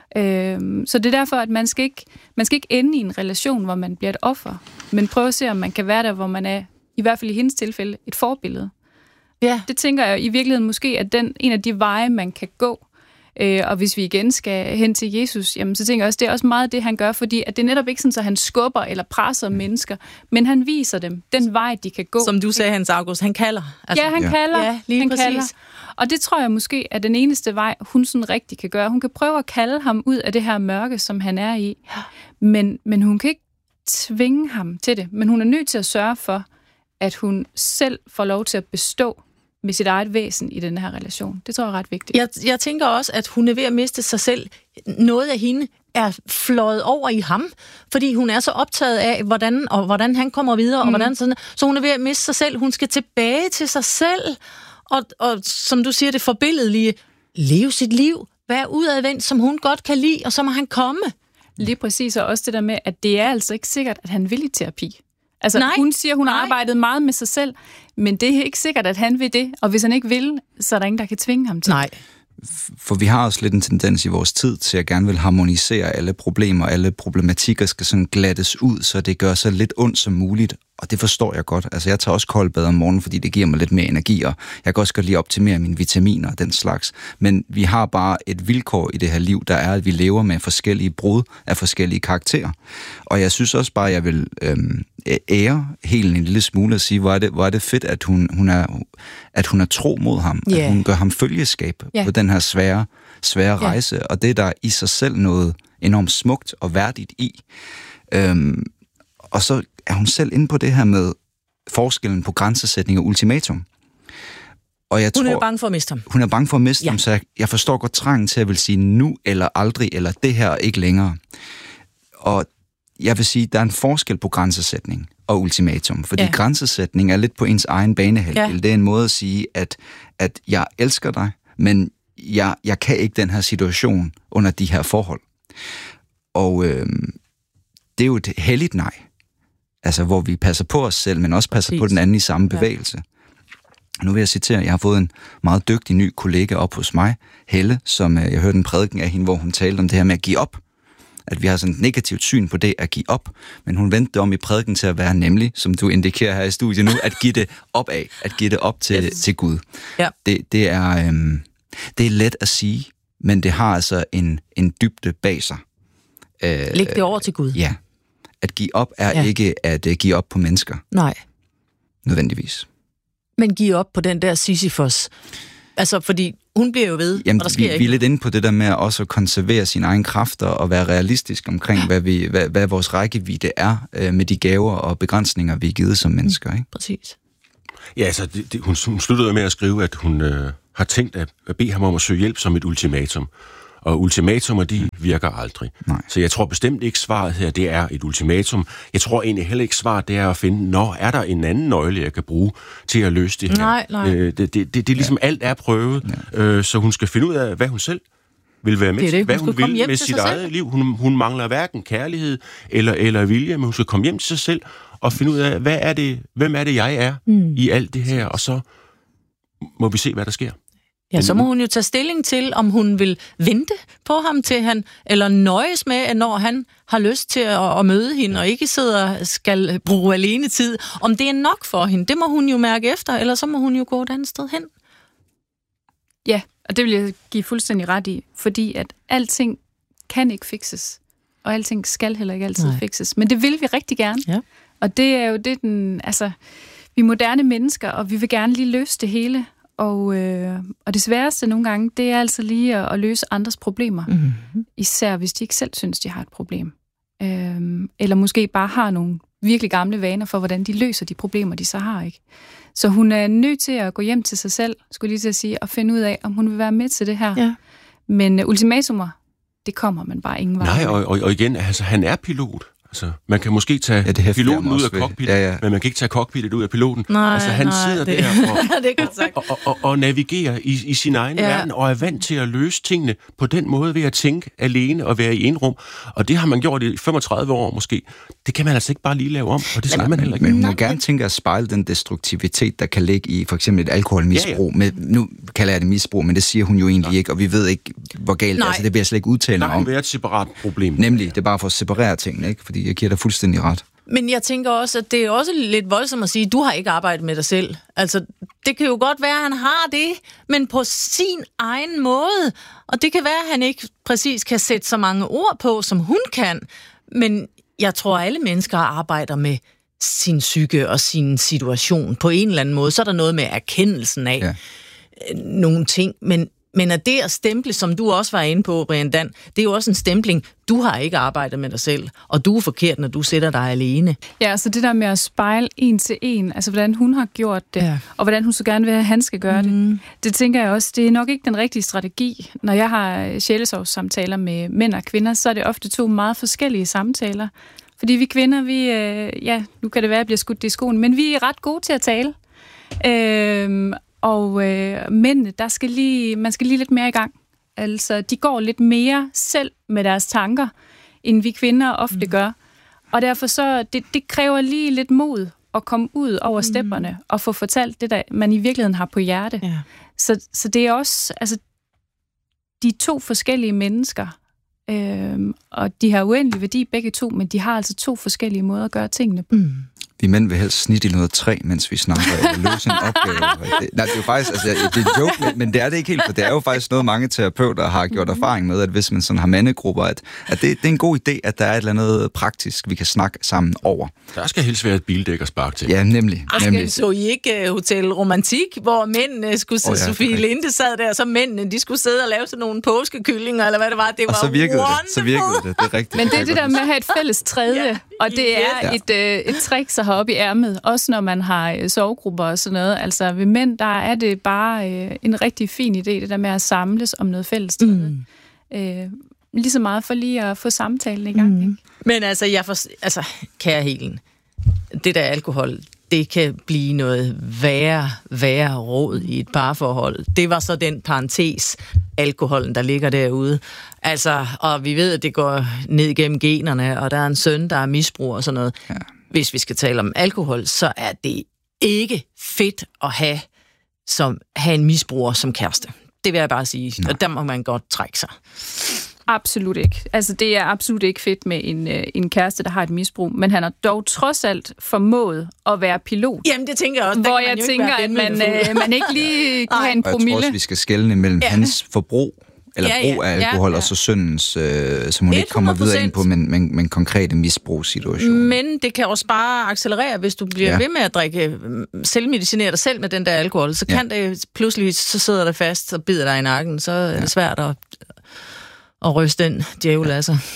Øhm, så det er derfor, at man skal, ikke, man skal ikke ende i en relation, hvor man bliver et offer, men prøve at se, om man kan være der, hvor man er, i hvert fald i hendes tilfælde, et forbillede. Ja. Det tænker jeg i virkeligheden måske, at den en af de veje, man kan gå. Øh, og hvis vi igen skal hen til Jesus, jamen, så tænker jeg også, det er også meget det, han gør, fordi at det er netop ikke sådan, at han skubber eller presser mennesker, men han viser dem den vej, de kan gå. Som du sagde, Hans August, han kalder. Altså. Ja, han ja. kalder. Ja, lige han kalder. Og det tror jeg måske er den eneste vej, hun sådan rigtig kan gøre. Hun kan prøve at kalde ham ud af det her mørke, som han er i, men, men hun kan ikke tvinge ham til det. Men hun er nødt til at sørge for, at hun selv får lov til at bestå med sit eget væsen i den her relation. Det tror jeg er ret vigtigt. Jeg, jeg tænker også, at hun er ved at miste sig selv. Noget af hende er fløjet over i ham, fordi hun er så optaget af, hvordan, og hvordan han kommer videre, mm. og hvordan sådan. Så hun er ved at miste sig selv. Hun skal tilbage til sig selv, og, og som du siger, det forbilledelige, leve sit liv, være udadvendt, som hun godt kan lide, og så må han komme. Lige præcis, og også det der med, at det er altså ikke sikkert, at han vil i terapi. Altså, nej, hun siger, hun har arbejdet meget med sig selv, men det er ikke sikkert, at han vil det. Og hvis han ikke vil, så er der ingen, der kan tvinge ham til. Nej. For vi har også lidt en tendens i vores tid til at gerne vil harmonisere alle problemer, alle problematikker skal sådan glattes ud, så det gør så lidt ondt som muligt. Og det forstår jeg godt. Altså, jeg tager også koldbad om morgenen, fordi det giver mig lidt mere energi, og jeg kan også godt lige optimere mine vitaminer og den slags. Men vi har bare et vilkår i det her liv, der er, at vi lever med forskellige brud af forskellige karakterer. Og jeg synes også bare, at jeg vil øhm, ære Helen en lille smule og sige, hvor er det, hvor er det fedt, at hun, hun, er, at hun er tro mod ham. Yeah. At hun gør ham følgeskab yeah. på den her svære, svære yeah. rejse. Og det er der i sig selv noget enormt smukt og værdigt i. Øhm, og så er hun selv inde på det her med forskellen på grænsesætning og ultimatum. Og jeg hun tror, er bange for at miste ham. Hun er bange for at miste ja. ham, så jeg, jeg forstår godt trangen til at vil sige nu eller aldrig, eller det her ikke længere. Og jeg vil sige, der er en forskel på grænsesætning og ultimatum, fordi ja. grænsesætning er lidt på ens egen banehalvdel. Ja. Det er en måde at sige, at, at jeg elsker dig, men jeg, jeg kan ikke den her situation under de her forhold. Og øh, det er jo et helligt nej. Altså, hvor vi passer på os selv, men også passer Præcis. på den anden i samme bevægelse. Ja. Nu vil jeg citere, jeg har fået en meget dygtig ny kollega op hos mig, Helle, som jeg hørte en prædiken af hende, hvor hun talte om det her med at give op. At vi har sådan et negativt syn på det at give op, men hun vendte det om i prædiken til at være nemlig, som du indikerer her i studiet nu, at give det op af, at give det op til, yes. til Gud. Ja. Det, det, er, øhm, det er let at sige, men det har altså en, en dybde bag sig. Øh, Læg det over til Gud. Ja. At give op er ja. ikke at uh, give op på mennesker. Nej. Nødvendigvis. Men give op på den der Sisyfos. Altså, fordi hun bliver jo ved, Jamen, og der sker vi, ikke. vi er lidt inde på det der med også at konservere sine egne kræfter og være realistisk omkring, hvad, vi, hvad, hvad vores rækkevidde er øh, med de gaver og begrænsninger, vi er givet som mennesker. Ikke? Præcis. Ja, altså, det, det, hun, hun sluttede med at skrive, at hun øh, har tænkt at bede ham om at søge hjælp som et ultimatum. Og ultimatumer, de virker aldrig. Nej. Så jeg tror bestemt ikke, svaret her, det er et ultimatum. Jeg tror egentlig heller ikke, svaret det er at finde, når er der en anden nøgle, jeg kan bruge til at løse det her. Nej, nej. Øh, det, det, det, det er ligesom, ja. alt er prøvet, ja. øh, så hun skal finde ud af, hvad hun selv vil være med det det. til, hvad hun, hun vil med sit eget selv. liv. Hun, hun mangler hverken kærlighed eller, eller vilje, men hun skal komme hjem til sig selv og finde ud af, hvad er det, hvem er det, jeg er mm. i alt det her, og så må vi se, hvad der sker. Ja, så må hun jo tage stilling til, om hun vil vente på ham til han, eller nøjes med, at når han har lyst til at, at møde hende, og ikke sidder og skal bruge alene tid, om det er nok for hende. Det må hun jo mærke efter, eller så må hun jo gå et andet sted hen. Ja, og det vil jeg give fuldstændig ret i, fordi at alting kan ikke fikses, og alting skal heller ikke altid Nej. fikses. Men det vil vi rigtig gerne. Ja. Og det er jo det, den, altså, vi er moderne mennesker, og vi vil gerne lige løse det hele. Og, øh, og det sværeste nogle gange, det er altså lige at, at løse andres problemer. Mm-hmm. Især hvis de ikke selv synes, de har et problem. Øh, eller måske bare har nogle virkelig gamle vaner for, hvordan de løser de problemer, de så har, ikke? Så hun er nødt til at gå hjem til sig selv, skulle lige til at sige, og finde ud af, om hun vil være med til det her. Ja. Men uh, ultimatumer, det kommer man bare ingen vej. Nej, og, og, og igen, altså, han er pilot. Altså, man kan måske tage ja, piloten ud af cockpittet, ja, ja. men man kan ikke tage cockpittet ud af piloten. Nej, altså, han nej, sidder det... der og, det er godt sagt. og, og, og, og navigerer i, i sin egen ja. verden, og er vant til at løse tingene på den måde ved at tænke alene og være i enrum. Og det har man gjort i femogtredive år måske. Det kan man altså ikke bare lige lave om, og det skal man heller ikke. Men hun må gerne tænke at spejle den destruktivitet, der kan ligge i for eksempel et alkoholmisbrug. Ja, ja. Med, nu kalder jeg det misbrug, men det siger hun jo egentlig ja. ikke, og vi ved ikke, hvor galt det er. Altså, det bliver slet ikke udtalt om. Der kan være et separat problem. Nemlig, det er bare for at separere tingene, ikke? Fordi jeg giver dig fuldstændig ret. Men jeg tænker også, at det er også lidt voldsomt at sige, du har ikke arbejdet med dig selv. Altså, det kan jo godt være, at han har det, men på sin egen måde. Og det kan være, at han ikke præcis kan sætte så mange ord på, som hun kan. Men jeg tror, at alle mennesker arbejder med sin psyke og sin situation på en eller anden måde. Så er der noget med erkendelsen af ja. nogle ting, men Men at det at stemple, som du også var inde på, Brian Dan, det er jo også en stempling. Du har ikke arbejdet med dig selv, og du er forkert, når du sætter dig alene. Ja, altså det der med at spejle en til en, altså hvordan hun har gjort det, ja. og hvordan hun så gerne vil have, at han skal gøre mm. det, det tænker jeg også, det er nok ikke den rigtige strategi. Når jeg har sjælesorgssamtaler med mænd og kvinder, så er det ofte to meget forskellige samtaler. Fordi vi kvinder, vi, øh, ja, nu kan det være, at jeg bliver skudt det i skoen, men vi er ret gode til at tale. Øh, Og øh, mændene, der skal lige, man skal lige lidt mere i gang. Altså, de går lidt mere selv med deres tanker, end vi kvinder ofte mm. gør. Og derfor så, det, det kræver lige lidt mod at komme ud over stepperne mm. og få fortalt det, der man i virkeligheden har på hjerte. Ja. Så, så det er også, altså, de to forskellige mennesker, øh, og de har uendelig værdi begge to, men de har altså to forskellige måder at gøre tingene på. Mm. Vi mænd vil helst snitte i noget træ, mens vi snakker, eller løse en opgave. Det, nej, det er jo faktisk, altså, det er en joke, men, men det er det ikke helt, for det er jo faktisk noget, mange terapeuter har gjort erfaring med, at hvis man sådan har mandegrupper, at, at det, det er en god idé, at der er et eller andet praktisk, vi kan snakke sammen over. Der skal helst være et bildæk at sparke til. Ja, nemlig. nemlig. Så I ikke uh, Hotel Romantik, hvor mændene skulle sidde, oh, ja, Sofie Linde sad der, og så mændene, de skulle sidde og lave sådan nogle påskekyllinger, eller hvad det var, det var og så virkede wonderful. det, så virkede det, det er rigtigt. Men det er det der med at have et fælles tredje, ja, og det er ja. et, øh, et trick, så har op i ærmet, også når man har øh, sovegrupper og sådan noget. Altså ved mænd, der er det bare øh, en rigtig fin idé, det der med at samles om noget fælles tredje. Mm. Øh, lige så meget for lige at få samtalen i gang. Mm. Ikke? Men altså, jeg for, altså, kære Helen, det der alkohol, det kan blive noget værre, værre råd i et parforhold. Det var så den parentes, alkoholen, der ligger derude. Altså, og vi ved, at det går ned gennem generne, og der er en søn, der er misbrug og sådan noget. Ja. Hvis vi skal tale om alkohol, så er det ikke fedt at have, som, have en misbruger som kæreste. Det vil jeg bare sige. Nej. Og der må man godt trække sig. Absolut ikke. Altså, det er absolut ikke fedt med en, en kæreste, der har et misbrug, men han har dog trods alt formået at være pilot. Jamen, det tænker jeg også. Hvor jeg tænker, at man, øh, man ikke lige kan have en promille. Og jeg tror også, vi skal skelne mellem ja. hans forbrug eller ja, ja. brug af alkohol, ja, ja. og så syndens, øh, som hun ikke kommer videre ind på, men, men, men konkrete misbrugssituationer. Men det kan også bare accelerere, hvis du bliver ja. ved med at drikke, selvmedicinere dig selv med den der alkohol, så kan ja. det pludselig, så sidder der fast og bider dig i nakken, så er det ja. svært at, at ryste den djævel af sig.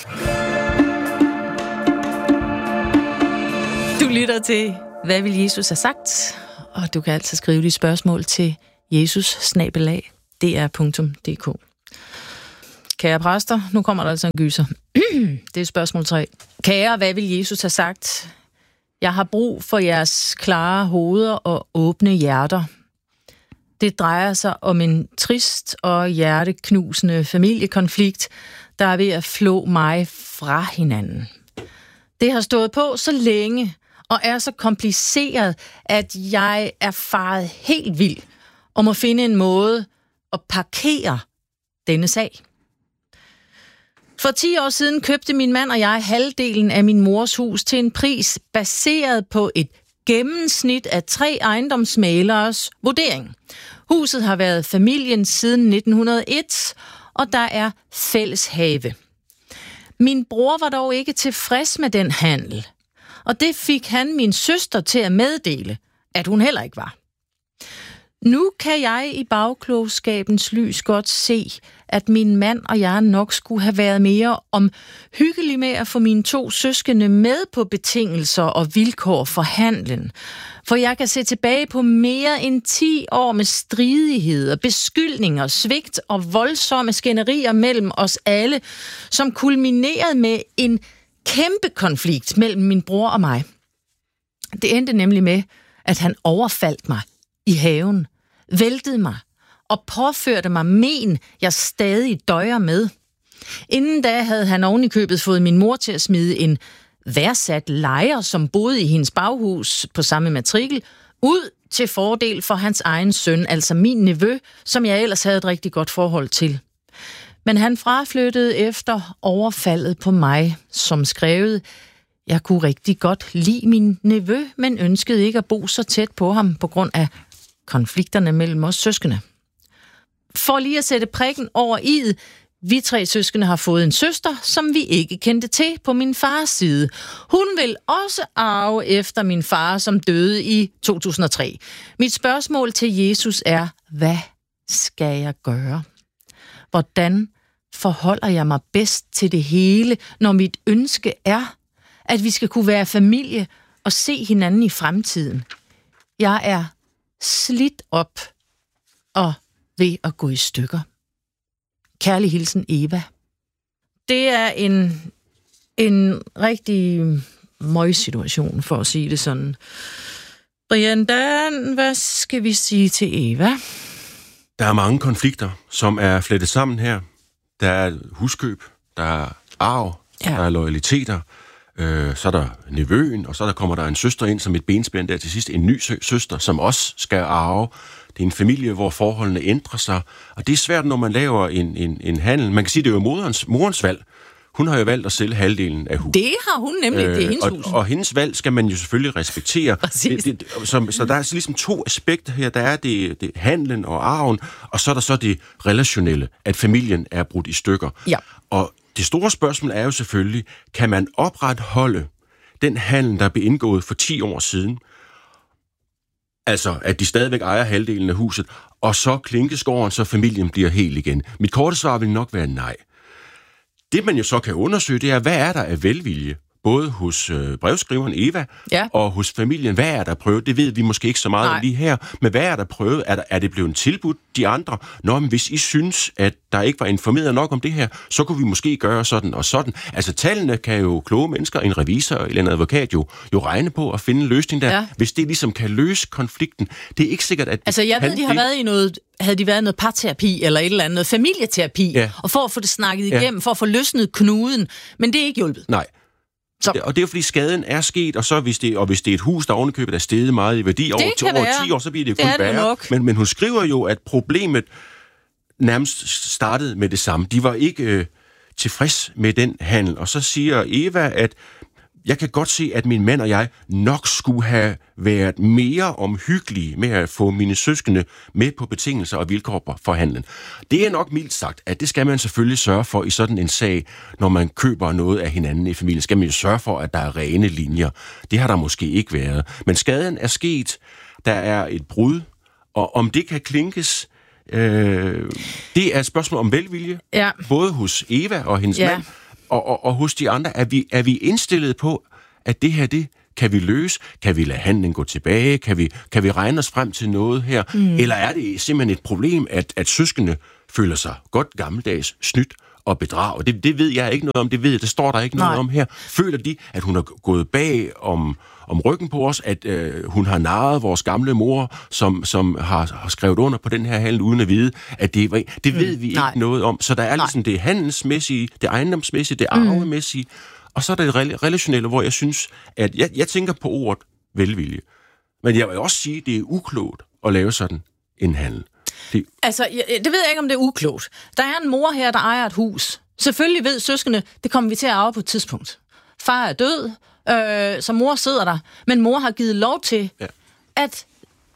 Du lytter til, hvad vil Jesus have sagt? Og du kan altid skrive dit spørgsmål til jesus snabel-a d r punktum d k. Kære præster, nu kommer der altså en gyser. Det er spørgsmål tre. Kære, hvad vil Jesus have sagt? Jeg har brug for jeres klare hoveder og åbne hjerter. Det drejer sig om en trist og hjerteknusende familiekonflikt, der er ved at flå mig fra hinanden. Det har stået på så længe og er så kompliceret, at jeg er faret helt vild og må finde en måde at parkere denne sag. For ti år siden købte min mand og jeg halvdelen af min mors hus til en pris baseret på et gennemsnit af tre ejendomsmægleres vurdering. Huset har været familien siden nitten hundrede og et, og der er fælles have. Min bror var dog ikke tilfreds med den handel, og det fik han min søster til at meddele, at hun heller ikke var. Nu kan jeg i bagklogskabens lys godt se, at min mand og jeg nok skulle have været mere omhyggelige med at få mine to søskende med på betingelser og vilkår for handlen. For jeg kan se tilbage på mere end ti år med stridigheder, beskyldninger, svigt og voldsomme skænderier mellem os alle, som kulminerede med en kæmpe konflikt mellem min bror og mig. Det endte nemlig med, at han overfaldt mig i haven, væltede mig og påførte mig men, jeg stadig døjer med. Inden da havde han ovenikøbet fået min mor til at smide en værdsat lejer, som boede i hendes baghus på samme matrikel, ud til fordel for hans egen søn, altså min nevø, som jeg ellers havde et rigtig godt forhold til. Men han fraflyttede efter overfaldet på mig, som skrevet: Jeg kunne rigtig godt lide min nevø, men ønskede ikke at bo så tæt på ham på grund af konflikterne mellem os søskende. For lige at sætte prikken over i'et, vi tre søskende har fået en søster, som vi ikke kendte til på min fars side. Hun vil også arve efter min far, som døde i to tusind og tre. Mit spørgsmål til Jesus er, hvad skal jeg gøre? Hvordan forholder jeg mig bedst til det hele, når mit ønske er, at vi skal kunne være familie og se hinanden i fremtiden? Jeg er slidt op og ved at gå i stykker. Kærlig hilsen, Eva. Det er en, en rigtig møgsituation, for at sige det sådan. Brian, Dan, hvad skal vi sige til Eva? Der er mange konflikter, som er flettet sammen her. Der er huskøb, der er arv, ja. Der er loyaliteter, øh, så er der nevøen, og så der kommer der en søster ind som et benspænd der til sidst. En ny sø- søster, som også skal arve. Det er en familie, hvor forholdene ændrer sig, og det er svært, når man laver en, en, en handel. Man kan sige, det er jo moderens, morens valg. Hun har jo valgt at sælge halvdelen af huset. Det har hun nemlig, øh, det er hendes hus. Og, og hendes valg skal man jo selvfølgelig respektere. Det, det, så, så der er så ligesom to aspekter her. Der er det, det handlen og arven, og så er der så det relationelle, at familien er brudt i stykker. Ja. Og det store spørgsmål er jo selvfølgelig, kan man opretholde den handel, der blev indgået for ti år siden, altså at de stadigvæk ejer halvdelen af huset, og så klinke skåren, så familien bliver helt igen? Mit korte svar vil nok være nej. Det, man jo så kan undersøge, det er, hvad er der af velvilje? Både hos øh, brevskriveren Eva ja. og hos familien. Hvad er der prøvet? Det ved vi måske ikke så meget om lige her. Men hvad er der prøvet? Er, der, er det blevet tilbudt de andre? Nå, men hvis I synes, at der ikke var informeret nok om det her, så kunne vi måske gøre sådan og sådan. Altså, tallene kan jo kloge mennesker, en revisor eller en advokat jo, jo regne på at finde en løsning der. Ja. Hvis det ligesom kan løse konflikten. Det er ikke sikkert, at... Altså, jeg ved, de har det... været i noget... Havde de været i noget parterapi eller et eller andet, noget familieterapi, ja. Og for at få det snakket igennem, ja. For at få løsnet knuden. Men det er ikke hjulpet. Nej. Så. Og det er jo fordi skaden er sket, og så hvis det, og hvis det er et hus, der ovenikøbet er steget meget i værdi over, to, over ti år, så bliver det, det kun værre. Men, men hun skriver jo, at problemet nærmest startede med det samme. De var ikke øh, tilfreds med den handel. Og så siger Eva, at jeg kan godt se, at min mand og jeg nok skulle have været mere omhyggelige med at få mine søskende med på betingelser og vilkår for handlen. Det er nok mildt sagt, at det skal man selvfølgelig sørge for i sådan en sag, når man køber noget af hinanden i familien. Skal man jo sørge for, at der er rene linjer. Det har der måske ikke været. Men skaden er sket. Der er et brud, og om det kan klinkes, øh, det er et spørgsmål om velvilje. Ja. Både hos Eva og hendes ja. mand, og, og, og hos de andre. Er vi, er vi indstillet på, at det her, det kan vi løse? Kan vi lade handlen gå tilbage? Kan vi, kan vi regne os frem til noget her? Mm. Eller er det simpelthen et problem, at, at søskende føler sig godt gammeldags snydt og bedrag? Det, det ved jeg ikke noget om. Det ved jeg, det står der ikke Nej. noget om her. Føler de, at hun har gået bag om, om ryggen på os, at øh, hun har narret vores gamle mor, som, som har, har skrevet under på den her handel, uden at vide, at det var... Det ved mm. vi Nej. ikke noget om. Så der er Nej. ligesom det handelsmæssige, det ejendomsmæssige, det arvemæssige, mm. og så er der det relationelle, hvor jeg synes, at jeg, jeg tænker på ordet velvilje. Men jeg vil også sige, at det er uklogt at lave sådan en handel. Det... Altså, det ved jeg ikke, om det er uklogt. Der er en mor her, der ejer et hus. Selvfølgelig ved søskende, det kommer vi til at arve på et tidspunkt. Far er død, øh, så mor sidder der. Men mor har givet lov til, ja. at,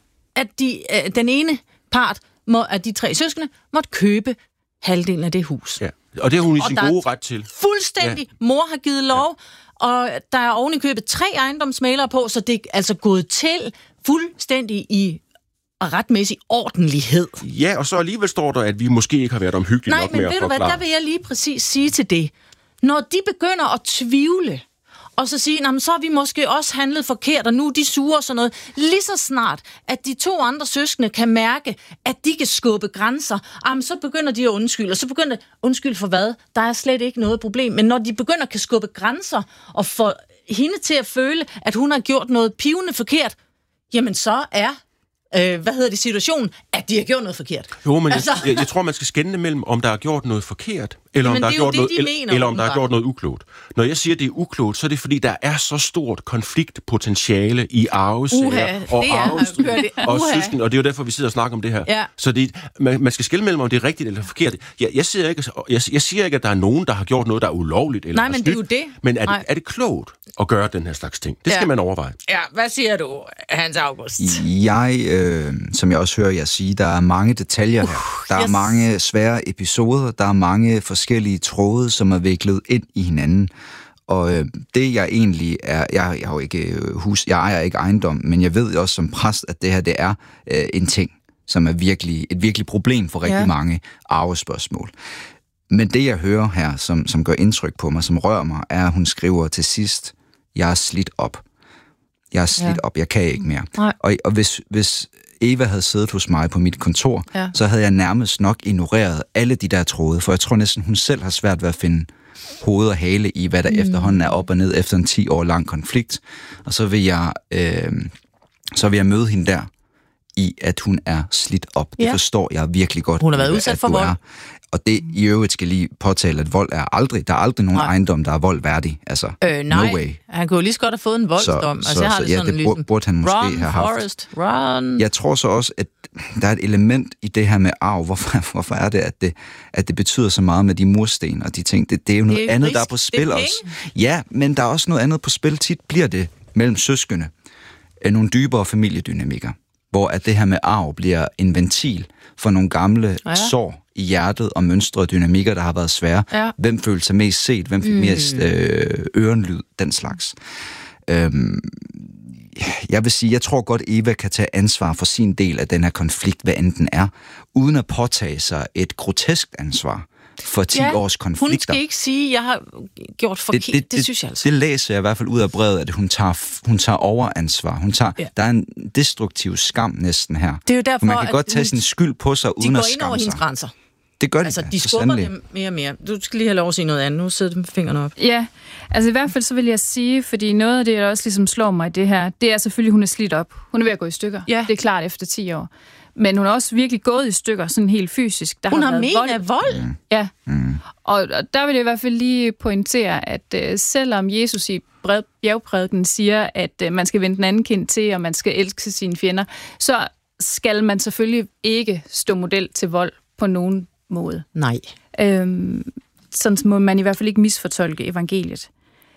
at de, øh, den ene part må, af de tre søskende måtte købe halvdelen af det hus. Ja. Og det har hun i sin gode ret til. Fuldstændig. Ja. Mor har givet lov, ja. og der er oven i købet tre ejendomsmælere på, så det er altså gået til fuldstændig i retmæssig ordentlighed. Ja, og så alligevel står der, at vi måske ikke har været omhyggelige Nej, nok med at forklare. Nej, men ved du hvad, der vil jeg lige præcis sige til det. Når de begynder at tvivle, og så sige, så har vi måske også handlet forkert, og nu er de sure og sådan noget. Lige så snart, at de to andre søskende kan mærke, at de kan skubbe grænser, jamen, så begynder de at undskylde. Og så begynder de, undskyld for hvad? Der er slet ikke noget problem. Men når de begynder at kan skubbe grænser, og få hende til at føle, at hun har gjort noget pivende forkert, jamen så er Øh, hvad hedder det, situationen, at de har gjort noget forkert. Jo, men altså... jeg, jeg tror, man skal skelne mellem, om der er gjort noget forkert, eller om der er gjort det, noget, de eller, eller om der er gjort noget uklogt. Når jeg siger, det er uklogt, så er det, fordi der er så stort konfliktpotentiale i arvesager og arvestrid og søsken, og det er jo derfor, vi sidder og snakker om det her. Ja. Så det, man, man skal skelne mellem, om det er rigtigt eller forkert. Jeg, jeg, siger ikke, jeg, jeg siger ikke, at der er nogen, der har gjort noget, der er ulovligt eller Nej, men det er jo det. Men er det, er det klogt at gøre den her slags ting? Det skal ja. man overveje. Ja, hvad siger du, Hans August? Jeg... Øh, som jeg også hører jer sige, der er mange detaljer her. Uh, der er yes. mange svære episoder, der er mange forskellige tråde, som er viklet ind i hinanden. Og øh, det jeg egentlig er, jeg, jeg har jo ikke hus, jeg ejer ikke ejendom, men jeg ved også som præst, at det her det er øh, en ting, som er virkelig et virkelig problem for rigtig ja. mange arvespørgsmål. Men det jeg hører her, som, som gør indtryk på mig, som rører mig, er, at hun skriver til sidst, jeg er slidt op. Jeg er slidt ja. op, jeg kan ikke mere. Og, og hvis, hvis Eva havde siddet hos mig på mit kontor, ja. så havde jeg nærmest nok ignoreret alle de der tråde, for jeg tror næsten, hun selv har svært ved at finde hoved og hale i, hvad der mm. efterhånden er op og ned efter en ti år lang konflikt. Og så vil jeg, øh, så vil jeg møde hende der i, at hun er slidt op. Ja. Det forstår jeg virkelig godt. Hun har været udsat for vold. Er. Og det i øvrigt skal lige påtale, at vold er aldrig, der er aldrig nogen nej. ejendom, der er voldværdig. Altså, øh, nej. no way. Han kunne jo lige så godt have fået en voldsdom. Så, altså, jeg har så, det ja, sådan det burde, burde han måske run, have haft. Forrest, run. Jeg tror så også, at der er et element i det her med arv. Hvorfor, hvorfor er det, at det, at det betyder så meget med de mursten og de ting? Det, det er jo noget er andet, risk. der er på spil er også. Ja, men der er også noget andet på spil. Tit bliver det mellem søskende. Nogle dybere familiedynamikker, hvor at det her med arv bliver en ventil for nogle gamle ja. sår i hjertet og mønstre og dynamikker, der har været svære. Ja. Hvem følte sig mest set? Hvem fik mm. mest øh, ørenlyd? Den slags. Øhm, jeg vil sige, jeg tror godt, Eva kan tage ansvar for sin del af den her konflikt, hvad end den er, uden at påtage sig et grotesk ansvar for ti ja, års konflikter. Hun skal ikke sige, at jeg har gjort forkert. Det, det, det, det synes jeg altså. Det læser jeg i hvert fald ud af brevet, at hun tager, hun tager overansvar. Hun tager, ja. Der er en destruktiv skam næsten her. Det er jo derfor, man kan godt tage hun, sin skyld på sig, uden at skamme sig. De går ind over hendes grænser. Det gør de, altså, de skubber dem mere og mere. Du skal lige have lov at sige noget andet. Nu sidder du med fingrene op. Ja, altså i hvert fald så vil jeg sige, fordi noget af det, der også ligesom slår mig i det her, det er selvfølgelig, hun er slidt op. Hun er ved at gå i stykker. Ja. Det er klart efter ti år. Men hun har også virkelig gået i stykker, sådan helt fysisk. Der hun har, har men af vold? Mm. Ja, mm. og, og der vil jeg i hvert fald lige pointere, at uh, selvom Jesus i bjergprædiken siger, at uh, man skal vende den anden kind til, og man skal elske sine fjender, så skal man selvfølgelig ikke stå model til vold på nogen måde. Nej. Øhm, sådan må man i hvert fald ikke misfortolke evangeliet.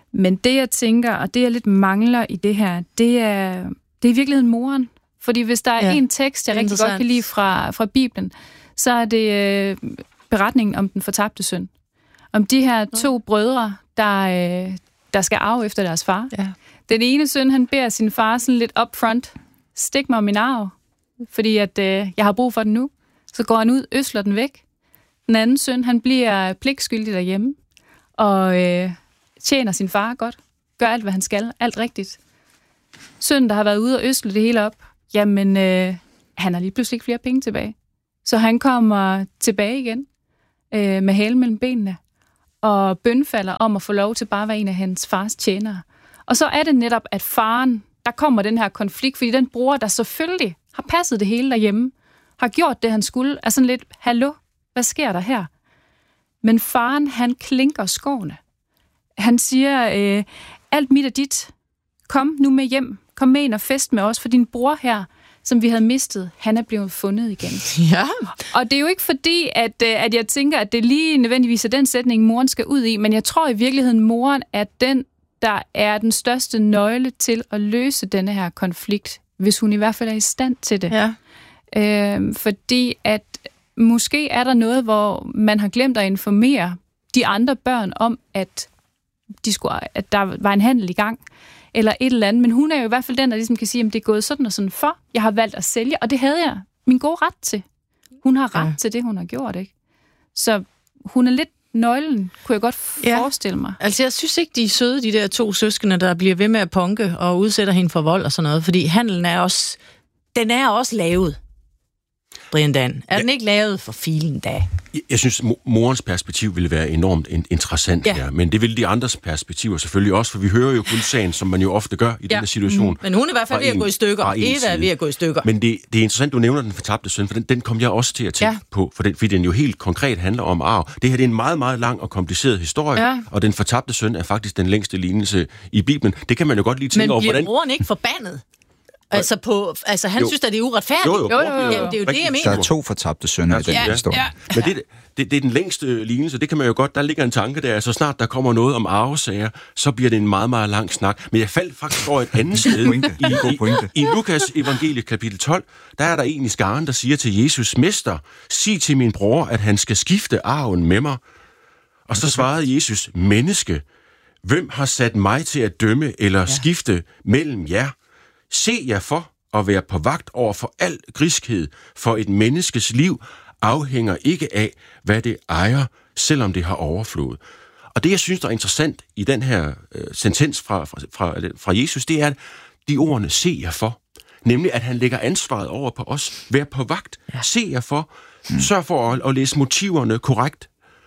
Men det, jeg tænker, og det, jeg lidt mangler i det her, det er, det er i virkeligheden moren. Fordi hvis der er ja, en tekst, jeg rigtig godt kan lide fra, fra Bibelen, så er det øh, beretningen om den fortabte søn. Om de her to ja. brødre, der, øh, der skal arve efter deres far. Ja. Den ene søn, han beder sin far sådan lidt upfront, stik mig min arv, fordi at, øh, jeg har brug for den nu. Så går han ud, øsler den væk. Den anden søn, han bliver pligtskyldig derhjemme, og øh, tjener sin far godt. Gør alt, hvad han skal. Alt rigtigt. Sønnen, der har været ude og øsle det hele op, jamen, øh, han har lige pludselig ikke flere penge tilbage. Så han kommer tilbage igen øh, med halen mellem benene, og bønfalder om at få lov til bare at være en af hans fars tjenere. Og så er det netop, at faren, der kommer den her konflikt, fordi den bror, der selvfølgelig har passet det hele derhjemme, har gjort det, han skulle, er sådan lidt, hallo, hvad sker der her? Men faren, han klinker skårene. Han siger, øh, alt mit er dit. Kom nu med hjem. Kom med ind og fest med os, for din bror her, som vi havde mistet, han er blevet fundet igen. Ja. Og det er jo ikke fordi, at, at jeg tænker, at det lige nødvendigvis er den sætning, moren skal ud i, men jeg tror i virkeligheden, moren er den, der er den største nøgle til at løse denne her konflikt, hvis hun i hvert fald er i stand til det. Ja. Øh, fordi at måske er der noget, hvor man har glemt at informere de andre børn om, at, de skulle, at der var en handel i gang, eller et eller andet. Men hun er jo i hvert fald den, der ligesom kan sige, at det er gået sådan og sådan for. Jeg har valgt at sælge, og det havde jeg min gode ret til. Hun har ret ja. til det, hun har gjort, ikke? Så hun er lidt nøglen, kunne jeg godt ja. forestille mig. Altså, jeg synes ikke, de er søde, de der to søskende, der bliver ved med at punke og udsætter hende for vold og sådan noget, fordi handlen er også, den er også lavet. Brian Dan. Er ja. den ikke lavet for filen da? Jeg, jeg synes, morens perspektiv ville være enormt interessant ja. her, men det vil de andres perspektiver selvfølgelig også, for vi hører jo kun sagen, som man jo ofte gør i ja. denne situation. Men hun er i hvert fald ved at gå i stykker. Eva er ved at gå i stykker. Men det, det er interessant, du nævner den fortabte søn, for den, den kom jeg også til at tænke ja. på, for den, fordi den jo helt konkret handler om arv. Det her det er en meget, meget lang og kompliceret historie, ja. og den fortabte søn er faktisk den længste lignelse i Bibelen. Det kan man jo godt lige tænke men over. Men bliver hvordan... broren ikke forbandet? Altså, på, altså han jo. synes, at det er uretfærdigt. Jo, jo, jo, jo, jo. Ja, det er jo det, jeg mener. Der er to fortabte sønner i den ja, historie. Ja, ja. Men det, det, det er den længste lignelse, det kan man jo godt, der ligger en tanke der, så snart der kommer noget om arvesager, så bliver det en meget, meget lang snak. Men jeg faldt faktisk over et andet sted. I, i, I Lukas evangelie kapitel tolv, der er der en i skaren, der siger til Jesus, Mester, sig til min bror, at han skal skifte arven med mig. Og så svarede Jesus, menneske, hvem har sat mig til at dømme eller ja. skifte mellem jer? Se jer for at være på vagt over for al griskhed, for et menneskes liv afhænger ikke af, hvad det ejer, selvom det har overflod. Og det, jeg synes, der er interessant i den her øh, sentens fra, fra, fra, fra Jesus, det er, at de ordene, se jer for, nemlig at han lægger ansvaret over på os. Vær på vagt, ja. se jer for, mm. sørg for at, at læse motiverne korrekt,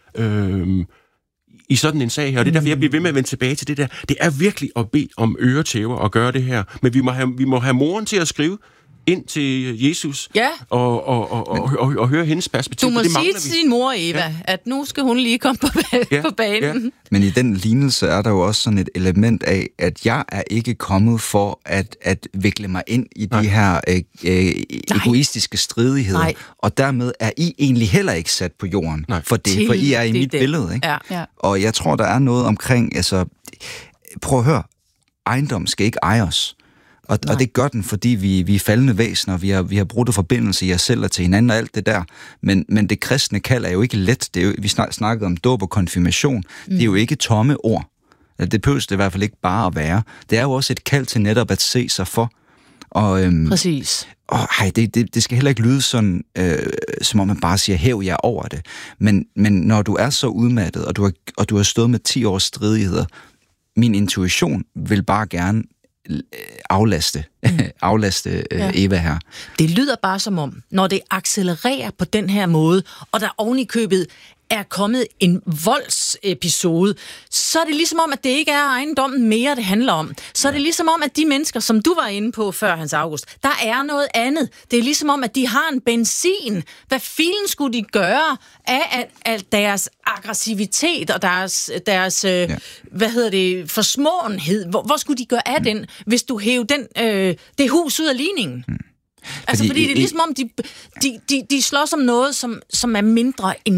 øh, i sådan en sag her, og det er derfor, jeg bliver ved med at vende tilbage til det der. Det er virkelig at bede om øretæver og gøre det her, men vi må have, vi må have moren til at skrive ind til Jesus ja. og, og, og, og, og, og høre hendes perspektiv. Du må det sige til din mor, Eva, ja. at nu skal hun lige komme på, ja. på banen. Ja. Men i den lignelse er der jo også sådan et element af, at jeg er ikke kommet for at, at vikle mig ind i Nej. de her øh, øh, egoistiske stridigheder, Nej. og dermed er I egentlig heller ikke sat på jorden Nej. for det, til for I er i det, mit det. billede. Ikke? Ja. Ja. Og jeg tror, der er noget omkring, altså, prøv at høre, ejendom skal ikke eje os. Og, og det gør den, fordi vi, vi er faldende væsener, vi har, vi har brudt forbindelse i os selv og til hinanden og alt det der. Men, men det kristne kald er jo ikke let. Det er jo, vi snakkede om dåb og konfirmation. Mm. Det er jo ikke tomme ord. Det behøver det i hvert fald ikke bare at være. Det er jo også et kald til netop at se sig for. Og, øhm, Præcis. Og, ej, det, det, det skal heller ikke lyde sådan, øh, som om man bare siger, hæv jer over det. Men, men når du er så udmattet, og du har, og du har stået med ti års stridigheder, min intuition vil bare gerne aflaste, aflaste ja. Eva her. Det lyder bare som om, når det accelererer på den her måde, og der oven i købet er kommet en voldsepisode, så er det ligesom om, at det ikke er ejendommen mere, det handler om. Så er det ligesom om, at de mennesker, som du var inde på før, Hans August, der er noget andet. Det er ligesom om, at de har en benzin. Hvad filen skulle de gøre af, af, af deres aggressivitet og deres, deres ja. øh, hvad hedder det, forsmåenhed? Hvor, hvor skulle de gøre af mm. den, hvis du hæver den, øh, det hus ud af ligningen? Mm. Altså, fordi, fordi det er ligesom om, de, de, de, de slås om noget, som, som er mindre end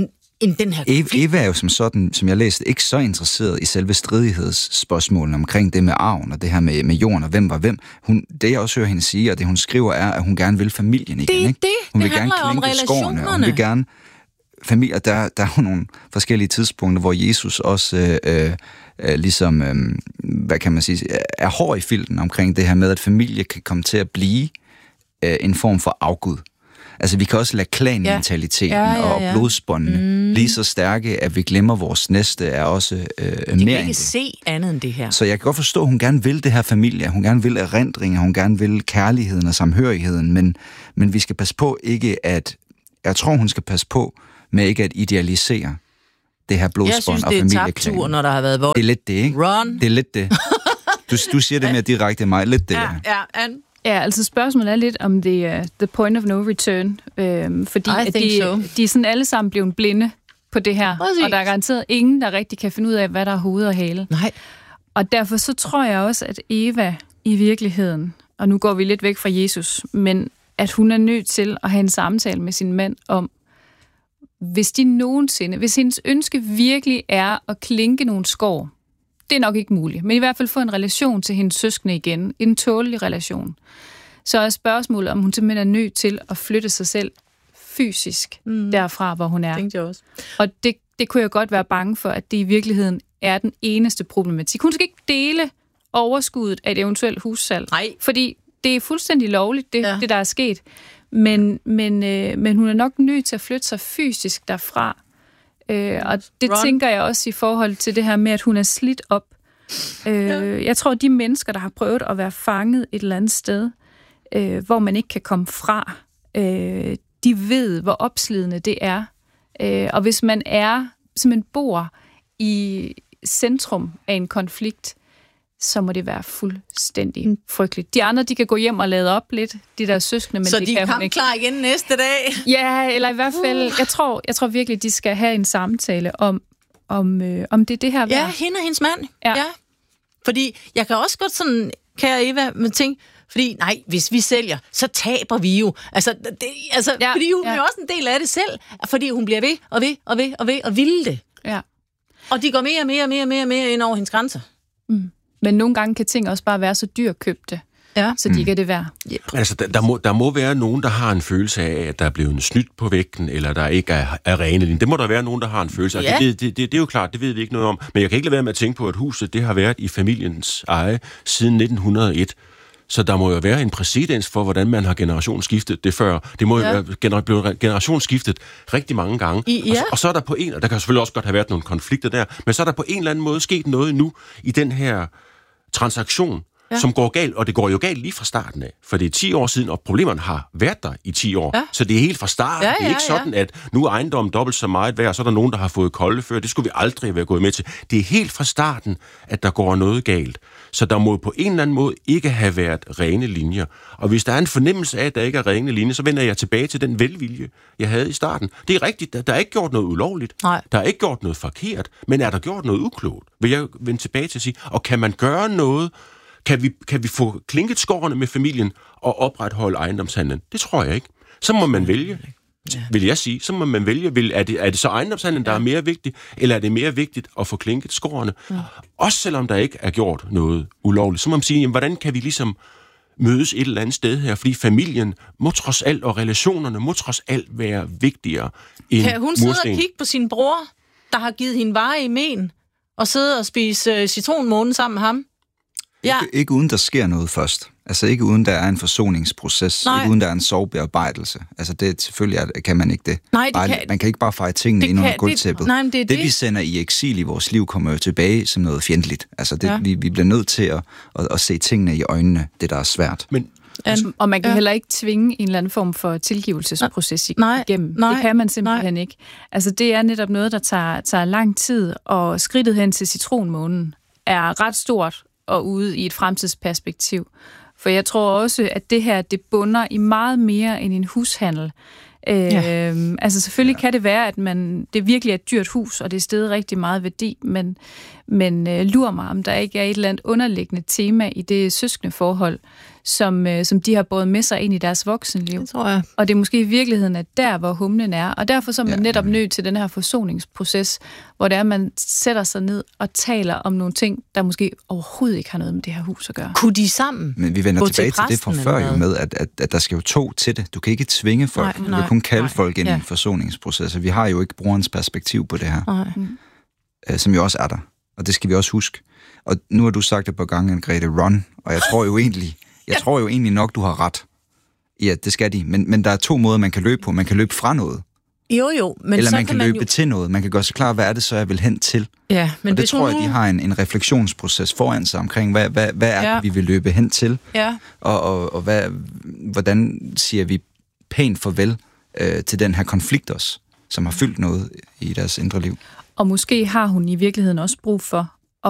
end den her konflikt. Eva er jo som sådan, som jeg læste, ikke så interesseret i selve stridighedsspørgsmålene omkring det med arven og det her med, med jorden og hvem var hvem. Hun, det jeg også hører hende sige, og det hun skriver, er, at hun gerne vil familien igen. Det er ikke? det. Hun det vil gerne klinke skårene, og hun vil gerne familie. Der, der er jo nogle forskellige tidspunkter, hvor Jesus også øh, øh, ligesom, øh, hvad kan man sige, er hård i filten omkring det her med, at familie kan komme til at blive øh, en form for afgud. Altså, vi kan også lade klanmentaliteten ja. Ja, ja, ja. og blodsbåndene mm. blive så stærke, at vi glemmer vores næste, er også øh, mere end det. kan ikke se andet end det her. Så jeg kan godt forstå, at hun gerne vil det her familie, hun gerne vil erindringer, hun gerne vil kærligheden og samhørigheden, men, men vi skal passe på ikke at, jeg tror, hun skal passe på med ikke at idealisere det her blodsbånd og familieklanen. Jeg synes, det er tabtur, når der har været vold. Det er lidt det, ikke? Run. Det er lidt det. Du, du siger det mere direkte end mig. Lidt det, ja. Ja, ja. Ja, altså spørgsmålet er lidt om det er uh, the point of no return, øhm, fordi at de, so. de er sådan alle sammen blevet blinde på det her, Præcis. og der er garanteret ingen, der rigtig kan finde ud af, hvad der er hoved og hale. Nej. Og derfor så tror jeg også, at Eva i virkeligheden, og nu går vi lidt væk fra Jesus, men at hun er nødt til at have en samtale med sin mand om, hvis de nogensinde, hvis hendes ønske virkelig er at klinke nogle skår, det er nok ikke muligt, men i hvert fald få en relation til hendes søskende igen, en tålelig relation. Så er spørgsmålet, om hun simpelthen er nødt til at flytte sig selv fysisk mm. derfra, hvor hun er. Tænkte jeg også. Og det, det kunne jeg godt være bange for, at det i virkeligheden er den eneste problematik. Hun skal ikke dele overskuddet af et eventuelt hussalg. Nej. Fordi det er fuldstændig lovligt, det, ja. det der er sket. Men, men, øh, men hun er nok nødt til at flytte sig fysisk derfra. Øh, og det Run. tænker jeg også i forhold til det her med, at hun er slidt op. Øh, ja. Jeg tror, at de mennesker, der har prøvet at være fanget et eller andet sted, øh, hvor man ikke kan komme fra, øh, de ved, hvor opslidende det er. Øh, og hvis man er, simpelthen bor i centrum af en konflikt, så må det være fuldstændig mm. frygteligt. De andre, de kan gå hjem og lade op lidt, de der søskende, men så det de kan er hun ikke. klar igen næste dag? Ja, eller i hvert fald, jeg tror, jeg tror virkelig, de skal have en samtale om, om, øh, om det er det her værd. Ja, hende og hendes mand. Ja. ja. Fordi jeg kan også godt sådan, kære Eva, men tænke, fordi nej, hvis vi sælger, så taber vi jo. Altså, det, altså ja, fordi hun ja. er jo også en del af det selv, fordi hun bliver ved og ved og ved og ved og vil det. Ja. Og de går mere og mere og mere og mere, og mere ind over hendes grænser. Mm. Men nogle gange kan ting også bare være så dyrkøbte, ja. så de mm. ikke er det værd. Ja, altså, der, der, må, der må være nogen, der har en følelse af, at der er blevet snydt på vægten, eller der ikke er, er rene linjer. Det må der være nogen, der har en følelse af. Ja. Det, det, det, det er jo klart, det ved vi ikke noget om. Men jeg kan ikke lade være med at tænke på, at huset det har været i familiens eje siden nitten hundrede og et. Så der må jo være en præcedens for, hvordan man har generationsskiftet det før. Det må jo ja. være gener- blive generationsskiftet rigtig mange gange. I, ja. og, så, og så er der på en, og der kan selvfølgelig også godt have været nogle konflikter der, men så er der på en eller anden måde sket noget nu i den her transaktion, ja. som går galt, og det går jo galt lige fra starten af, for det er ti år siden, og problemerne har været der i ti år. Ja. Så det er helt fra starten. Ja, ja, det er ikke sådan, ja. at nu er ejendommen dobbelt så meget værd, så er der nogen, der har fået kolde før. Det skulle vi aldrig være gået med til. Det er helt fra starten, at der går noget galt. Så der må på en eller anden måde ikke have været rene linjer. Og hvis der er en fornemmelse af, at der ikke er rene linjer, så vender jeg tilbage til den velvilje, jeg havde i starten. Det er rigtigt, der er ikke gjort noget ulovligt. Nej. Der er ikke gjort noget forkert, men er der gjort noget uklogt? Vil jeg vende tilbage til at sige, og kan man gøre noget? Kan vi, kan vi få klinket skårene med familien og opretholde ejendomshandlen? Det tror jeg ikke. Så må man vælge, ja. vil jeg sige. Så må man vælge, vil, er, det, er det så ejendomshandlen, der ja. er mere vigtig, eller er det mere vigtigt at få klinket skårene? Ja. Også selvom der ikke er gjort noget ulovligt. Så må man sige, jamen, hvordan kan vi ligesom mødes et eller andet sted her? Fordi familien må trods alt, og relationerne må trods alt være vigtigere end Kan hun sidde mursten. og kigge på sin bror, der har givet hende varer i men, og sidde og spise uh, citronmåne sammen med ham? Ja. Ikke, ikke uden der sker noget først. Altså ikke uden der er en forsoningsproces. Nej. Ikke uden der er en sorgbearbejdelse. Altså det selvfølgelig er, kan man ikke det. Nej, det bare, kan, man kan ikke bare feje tingene ind under gulvtæppet. Det, det, det vi sender i eksil i vores liv kommer jo tilbage som noget fjendtligt. Altså det, ja. vi, vi bliver nødt til at, at, at se tingene i øjnene. Det der er svært. Men Altså, og man kan ja. heller ikke tvinge en eller anden form for tilgivelsesproces nej, igennem. Nej, det kan man simpelthen nej. ikke. Altså det er netop noget, der tager, tager lang tid, og skridtet hen til citronmånen er ret stort og ude i et fremtidsperspektiv. For jeg tror også, at det her, det bunder i meget mere end en hushandel. Ja. Øhm, altså selvfølgelig ja. kan det være, at man, det virkelig er et dyrt hus, og det er steget rigtig meget værdi, men, Men øh, lur mig, om der ikke er et eller andet underliggende tema i det søskende forhold, som, øh, som de har båret med sig ind i deres voksenliv. Det tror jeg. Og det er måske i virkeligheden, at der, hvor humlen er. Og derfor så er man Ja, netop ja. nødt til den her forsoningsproces, hvor det er, at man sætter sig ned og taler om nogle ting, der måske overhovedet ikke har noget med det her hus at gøre. Kunne de sammen Men vi vender gå tilbage til til, til det fra præsten, før eller jo hvad? med, at, at, at der skal jo to til det. Du kan ikke tvinge folk. Nej, du nej, kan kun kalde nej. folk ind i Ja. en forsoningsproces. Og vi har jo ikke brugerens perspektiv på det her, Nej. øh, som jo også er der. Og det skal vi også huske. Og nu har du sagt et par gange, Grete, run. Og jeg tror jo egentlig, jeg tror jo egentlig nok, du har ret. Ja, det skal de. Men, men der er to måder, man kan løbe på. Man kan løbe fra noget. Jo, jo. Men Eller så man kan, man løbe jo... til noget. Man kan gøre sig klar, hvad er det så, jeg vil hen til. Ja, men Og det hvis tror hun jeg, de har en, en refleksionsproces foran sig omkring, hvad, hvad, hvad er Ja. det, vi vil løbe hen til. Ja. Og, og, og hvad, hvordan siger vi pænt farvel øh, til den her konflikt også, som har fyldt noget i deres indre liv. Og måske har hun i virkeligheden også brug for